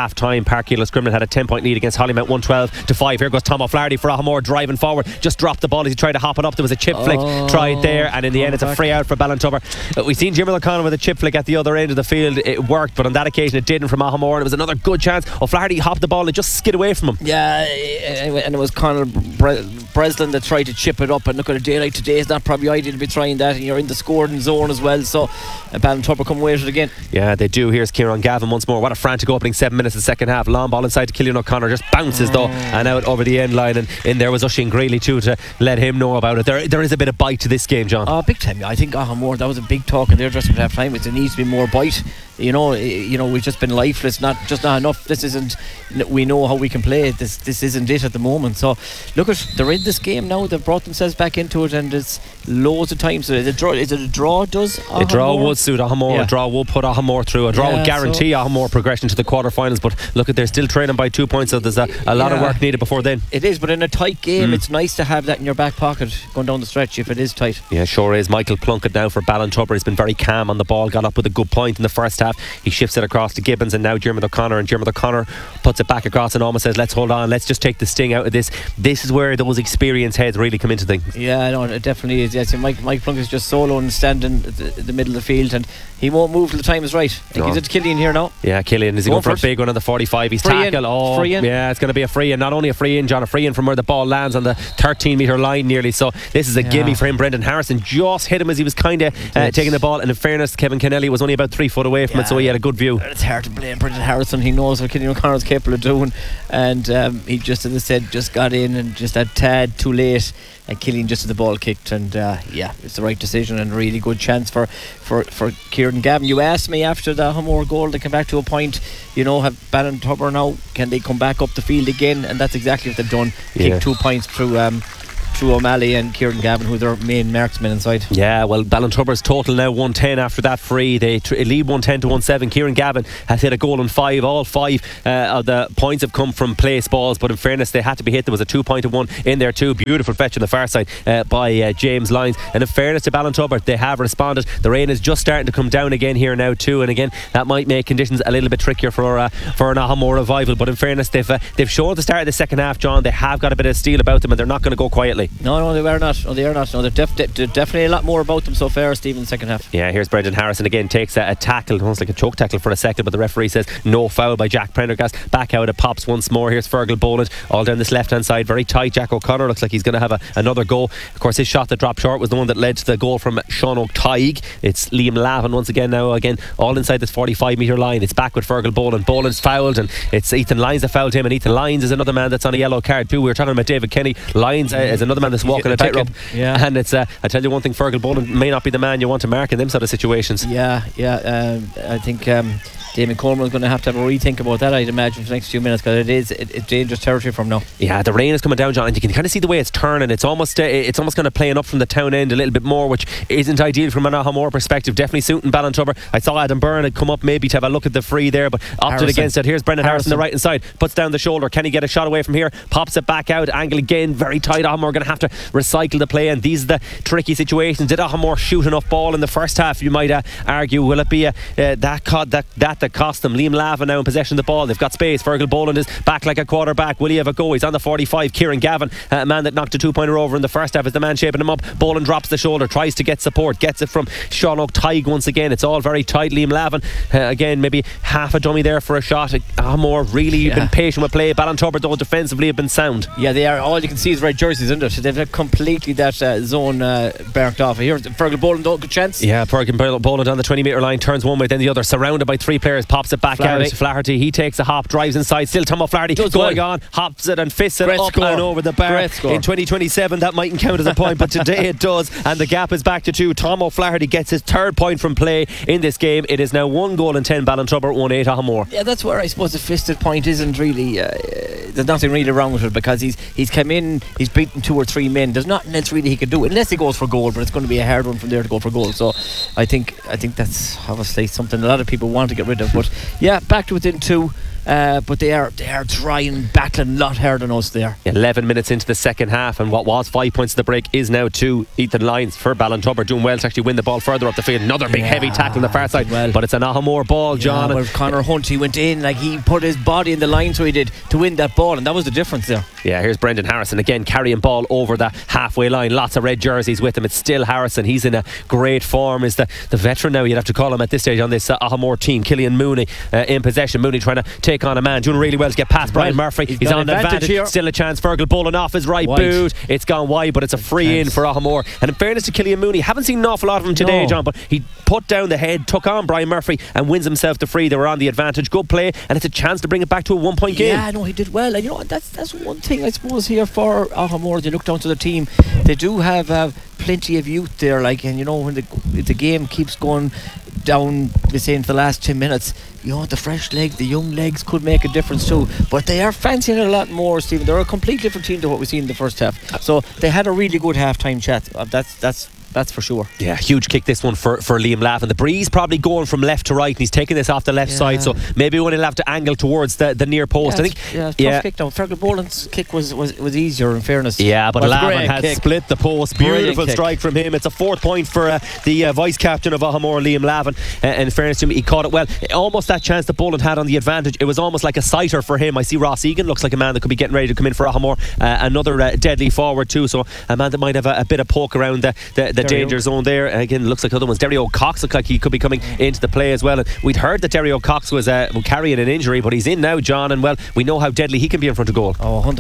half time. Park Keeler Scrimmage had a 10-point lead against Hollymount, 112-5. Here goes Tom O'Flaherty for Ahamore, driving forward, just dropped the ball as he tried to hop it up. There was a chip flick tried there, and in the end it's a free out for Ballintubber. We've seen Jimmy O'Connor with a chip flick at the other end of the field. It worked, but on that occasion it didn't from Ahamore, and it was another good chance. O'Flaherty hopped the ball and just skid away from him. Yeah, and it was Conor Breslin that tried to chip it up, and look at a day like today, it's not probably ideal to be trying that, and you're in the scoring zone as well, so Ballintubber come away with it again. Yeah, they do. Here's Kieran Gavin once more. What a frantic opening 7 minutes of the second half. Long ball inside to Killian O'Connor, just bounces though and out over the end line, and in there was Oisin Greeley too to let him know about it. There is a bit of bite to this game, John. Big time. I think Ahamore, that was a big talk in their dressing room at half time. There needs to be more bite. You know, we've just been lifeless, not enough. This isn't, we know how we can play. This isn't it at the moment. So look, they're in this game now. They've brought themselves back into it, and it's loads of times. Is it a draw? Does Ahamore? A draw would suit Ahamore. A draw will put Ahamore through. A draw would guarantee Ahamore progression to the quarterfinals. But look, they're still trailing by 2 points, so there's a lot of work needed before then. It is, but in a tight game, it's nice to have that in your back pocket going down the stretch if it is tight. Yeah, sure is. Michael Plunkett now for Ballintubber. He's been very calm on the ball. Got up with a good point in the first half. He shifts it across to Gibbons, and now Diarmuid O'Connor, and Diarmuid O'Connor puts it back across and almost says, let's hold on, let's just take the sting out of this. This is where those experienced heads really come into things. Yeah, no, it definitely is. Yes, Mike Plunkett's just solo and standing at the middle of the field, and he won't move till the time is right. I think he's at Killian here now. Yeah, Killian, is he going for a big one on the 45? He's tackled. Free in. Yeah, it's going to be a free in. Not only a free in, John, a free in from where the ball lands on the 13-metre line nearly. So this is a gimme for him. Brendan Harrison just hit him as he was kind of taking the ball, and in fairness, Kevin Kennelly was only about 3 foot away from it, so he had a good view. It's hard to blame Brendan Harrison. He knows what Killian O'Connor's capable of doing, and he just, as I said, just got in and just a tad too late, and Killian just had the ball kicked, and it's the right decision and a really good chance for Kieran Gavin. You asked me after the Ahamore goal, they come back to a point, have Ballintubber now, can they come back up the field again? And that's exactly what they've done. Kicked 2 points through O'Malley and Kieran Gavin, who are their main marksmen inside. Yeah, well, Ballintubber's total now 110 after that free. They lead 110-17. Kieran Gavin has hit a goal in 5. All 5 of the points have come from place balls, but in fairness, they had to be hit. There was a 2-pointed one in there too. Beautiful fetch on the far side by James Lyons. And in fairness to Ballintubber, they have responded. The rain is just starting to come down again here now too, and again that might make conditions a little bit trickier for an Ahamore revival. But in fairness, they've shown at the start of the second half, John, they have got a bit of steel about them, and they're not going to go quietly. No, they are not. No, they're definitely a lot more about them so far, Stephen, in the second half. Yeah, here's Brendan Harrison again, takes a tackle, almost like a choke tackle for a second, but the referee says no foul by Jack Prendergast. Back out it pops once more. Here's Fergal Boland all down this left hand side, very tight. Jack O'Connor looks like he's going to have another go. Of course, his shot that dropped short was the one that led to the goal from Sean O'Tygue. It's Liam Lavin once again now, all inside this 45-metre line. It's back with Fergal Boland. Boland's fouled, and it's Ethan Lyons that fouled him, and Ethan Lyons is another man that's on a yellow card too. We were talking about David Kenny. Lyons is another man that's walking a tightrope. Yeah. And it's I tell you one thing, Fergal Boland may not be the man you want to mark in them sort of situations. I think Damien Coleman is going to have a rethink about that, I'd imagine, for the next few minutes, because it's dangerous territory from now. Yeah, the rain is coming down, John, and you can kind of see the way it's turning. It's almost going to playing up from the town end a little bit more, which isn't ideal from an Ahamore perspective. Definitely suiting Ballintubber. I saw Adam Byrne had come up maybe to have a look at the free there, but opted against it. Here's Brendan Harrison, the right hand side, puts down the shoulder. Can he get a shot away from here? Pops it back out. Angle again, very tight. Ahamore going to have to recycle the play, and these are the tricky situations. Did Ahamore shoot enough ball in the first half? You might argue. Will it be that cost them? Liam Lavin now in possession of the ball. They've got space. Fergal Boland is back like a quarterback. Will he have a go? He's on the 45. Kieran Gavin, a man that knocked a 2-pointer over in the first half, is the man shaping him up. Boland drops the shoulder, tries to get support, gets it from Sean O'Tygue once again. It's all very tight. Liam Lavin again, maybe half a dummy there for a shot. Ahamore really been patient with play. Ballintubber though defensively have been sound. Yeah, they are. All you can see is red jerseys, isn't it? They've completely that zone burnt off. Here's Fergal Boland, good chance. Yeah, Fergal Boland on the 20-metre line, turns one way then the other, surrounded by 3 players, pops it back out. Flaherty, he takes a hop, drives inside, still Tom O'Flaherty going on, hops it and fists it up and over the bar. In 2027 that mightn't count as a point, but today it does, and the gap is back to 2. Tom O'Flaherty gets his 3rd point from play in this game. It is now 1 goal and 10 Ballintubber, 1-8 Ahamore. Yeah, that's where I suppose the fisted point isn't really there's nothing really wrong with it, because he's come in, he's beaten 2 or 3 men. There's nothing else really he could do unless he goes for goal, but it's going to be a hard one from there to go for goal. So I think that's obviously something a lot of people want to get rid of. But yeah, back to within 2. but they are trying, battling a lot harder than us there. 11 minutes into the second half, and what was 5 points at the break is now 2. Ethan Lyons for Ballintubber doing well to actually win the ball further up the field. Another big heavy tackle on the far side, but it's an Ahamore ball, John. Yeah, Conor Hunt, he went in, like he put his body in the line, so he did, to win that ball, and that was the difference there. Yeah, here's Brendan Harrison again carrying ball over the halfway line. Lots of red jerseys with him. It's still Harrison. He's in a great form. Is the veteran now, you'd have to call him at this stage on this Ahamore team. Killian Mooney in possession. Mooney trying to take on a man, doing really well to get past Brian Murphy. He's on the advantage here. Still a chance. Fergal Bullen off his right boot. It's gone wide, but it's a free in for Ahamore. And in fairness to Killian Mooney, haven't seen an awful lot of him today, John, but he put down the head, took on Brian Murphy and wins himself the free. They were on the advantage. Good play, and it's a chance to bring it back to a 1 point game. Yeah, no, he did well. And you know what, that's one thing I suppose here for Ahamore. They look down to the team. They do have plenty of youth there, like, and you know, when the game keeps going down, we say, into the last 10 minutes, you know, the fresh legs, the young legs could make a difference too. But they are fancying it a lot more, Stephen. They're a complete different team to what we've seen in the first half. So they had a really good half-time chat. That's for sure. Yeah, huge kick this one for Liam Lavin. The breeze probably going from left to right, and he's taking this off the left side, so maybe when he'll have to angle towards the near post. I think. Tough kick down. Fergal Boland's kick was easier, in fairness. Yeah, but Lavin has split the post. Beautiful strike from him. It's a 4th point for the vice captain of Ahamore, Liam Lavin. In fairness to him, he caught it well. Almost that chance that Boland had on the advantage. It was almost like a sighter for him. I see Ross Egan looks like a man that could be getting ready to come in for Ahamore. Another deadly forward too, so a man that might have a bit of poke around the danger zone there. Again, looks like other ones. Derry O'Cox looks like he could be coming into the play as well. And we'd heard that Derry O'Cox was carrying an injury, but he's in now, John, and well, we know how deadly he can be in front of goal.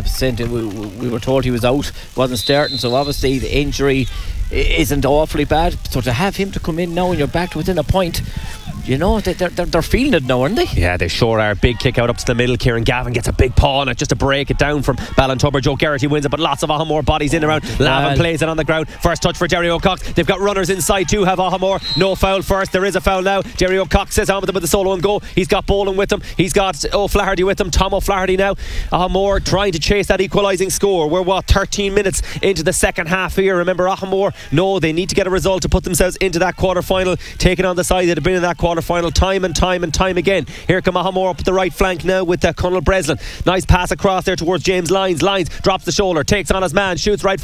100%. We were told he was out, wasn't starting, so obviously the injury isn't awfully bad. So to have him to come in now and you're back to within a point, you know, they're feeling it now, aren't they? Yeah, they sure are. Big kick out up to the middle. Kieran Gavin gets a big paw on it just to break it down from Ballintubber. Joe Garrity wins it, but lots of Ahamore bodies in around. Lavin plays it on the ground. First touch for Derry O'Cox. They've got runners inside too, have Ahamore. No foul first. There is a foul now. Derry O'Cox says on with them with the solo and go. He's got Boland with him. He's got O'Flaherty with him. Tom O'Flaherty now. Ahamore trying to chase that equalising score. We're 13 minutes into the second half here. Remember, Ahamore, no, they need to get a result to put themselves into that quarter final, taking on the side that have been in that quarter final time and time again. Here come Ahamore up the right flank now with Conal Breslin. Nice pass across there towards James Lyons. Lyons drops the shoulder, takes on his man, shoots right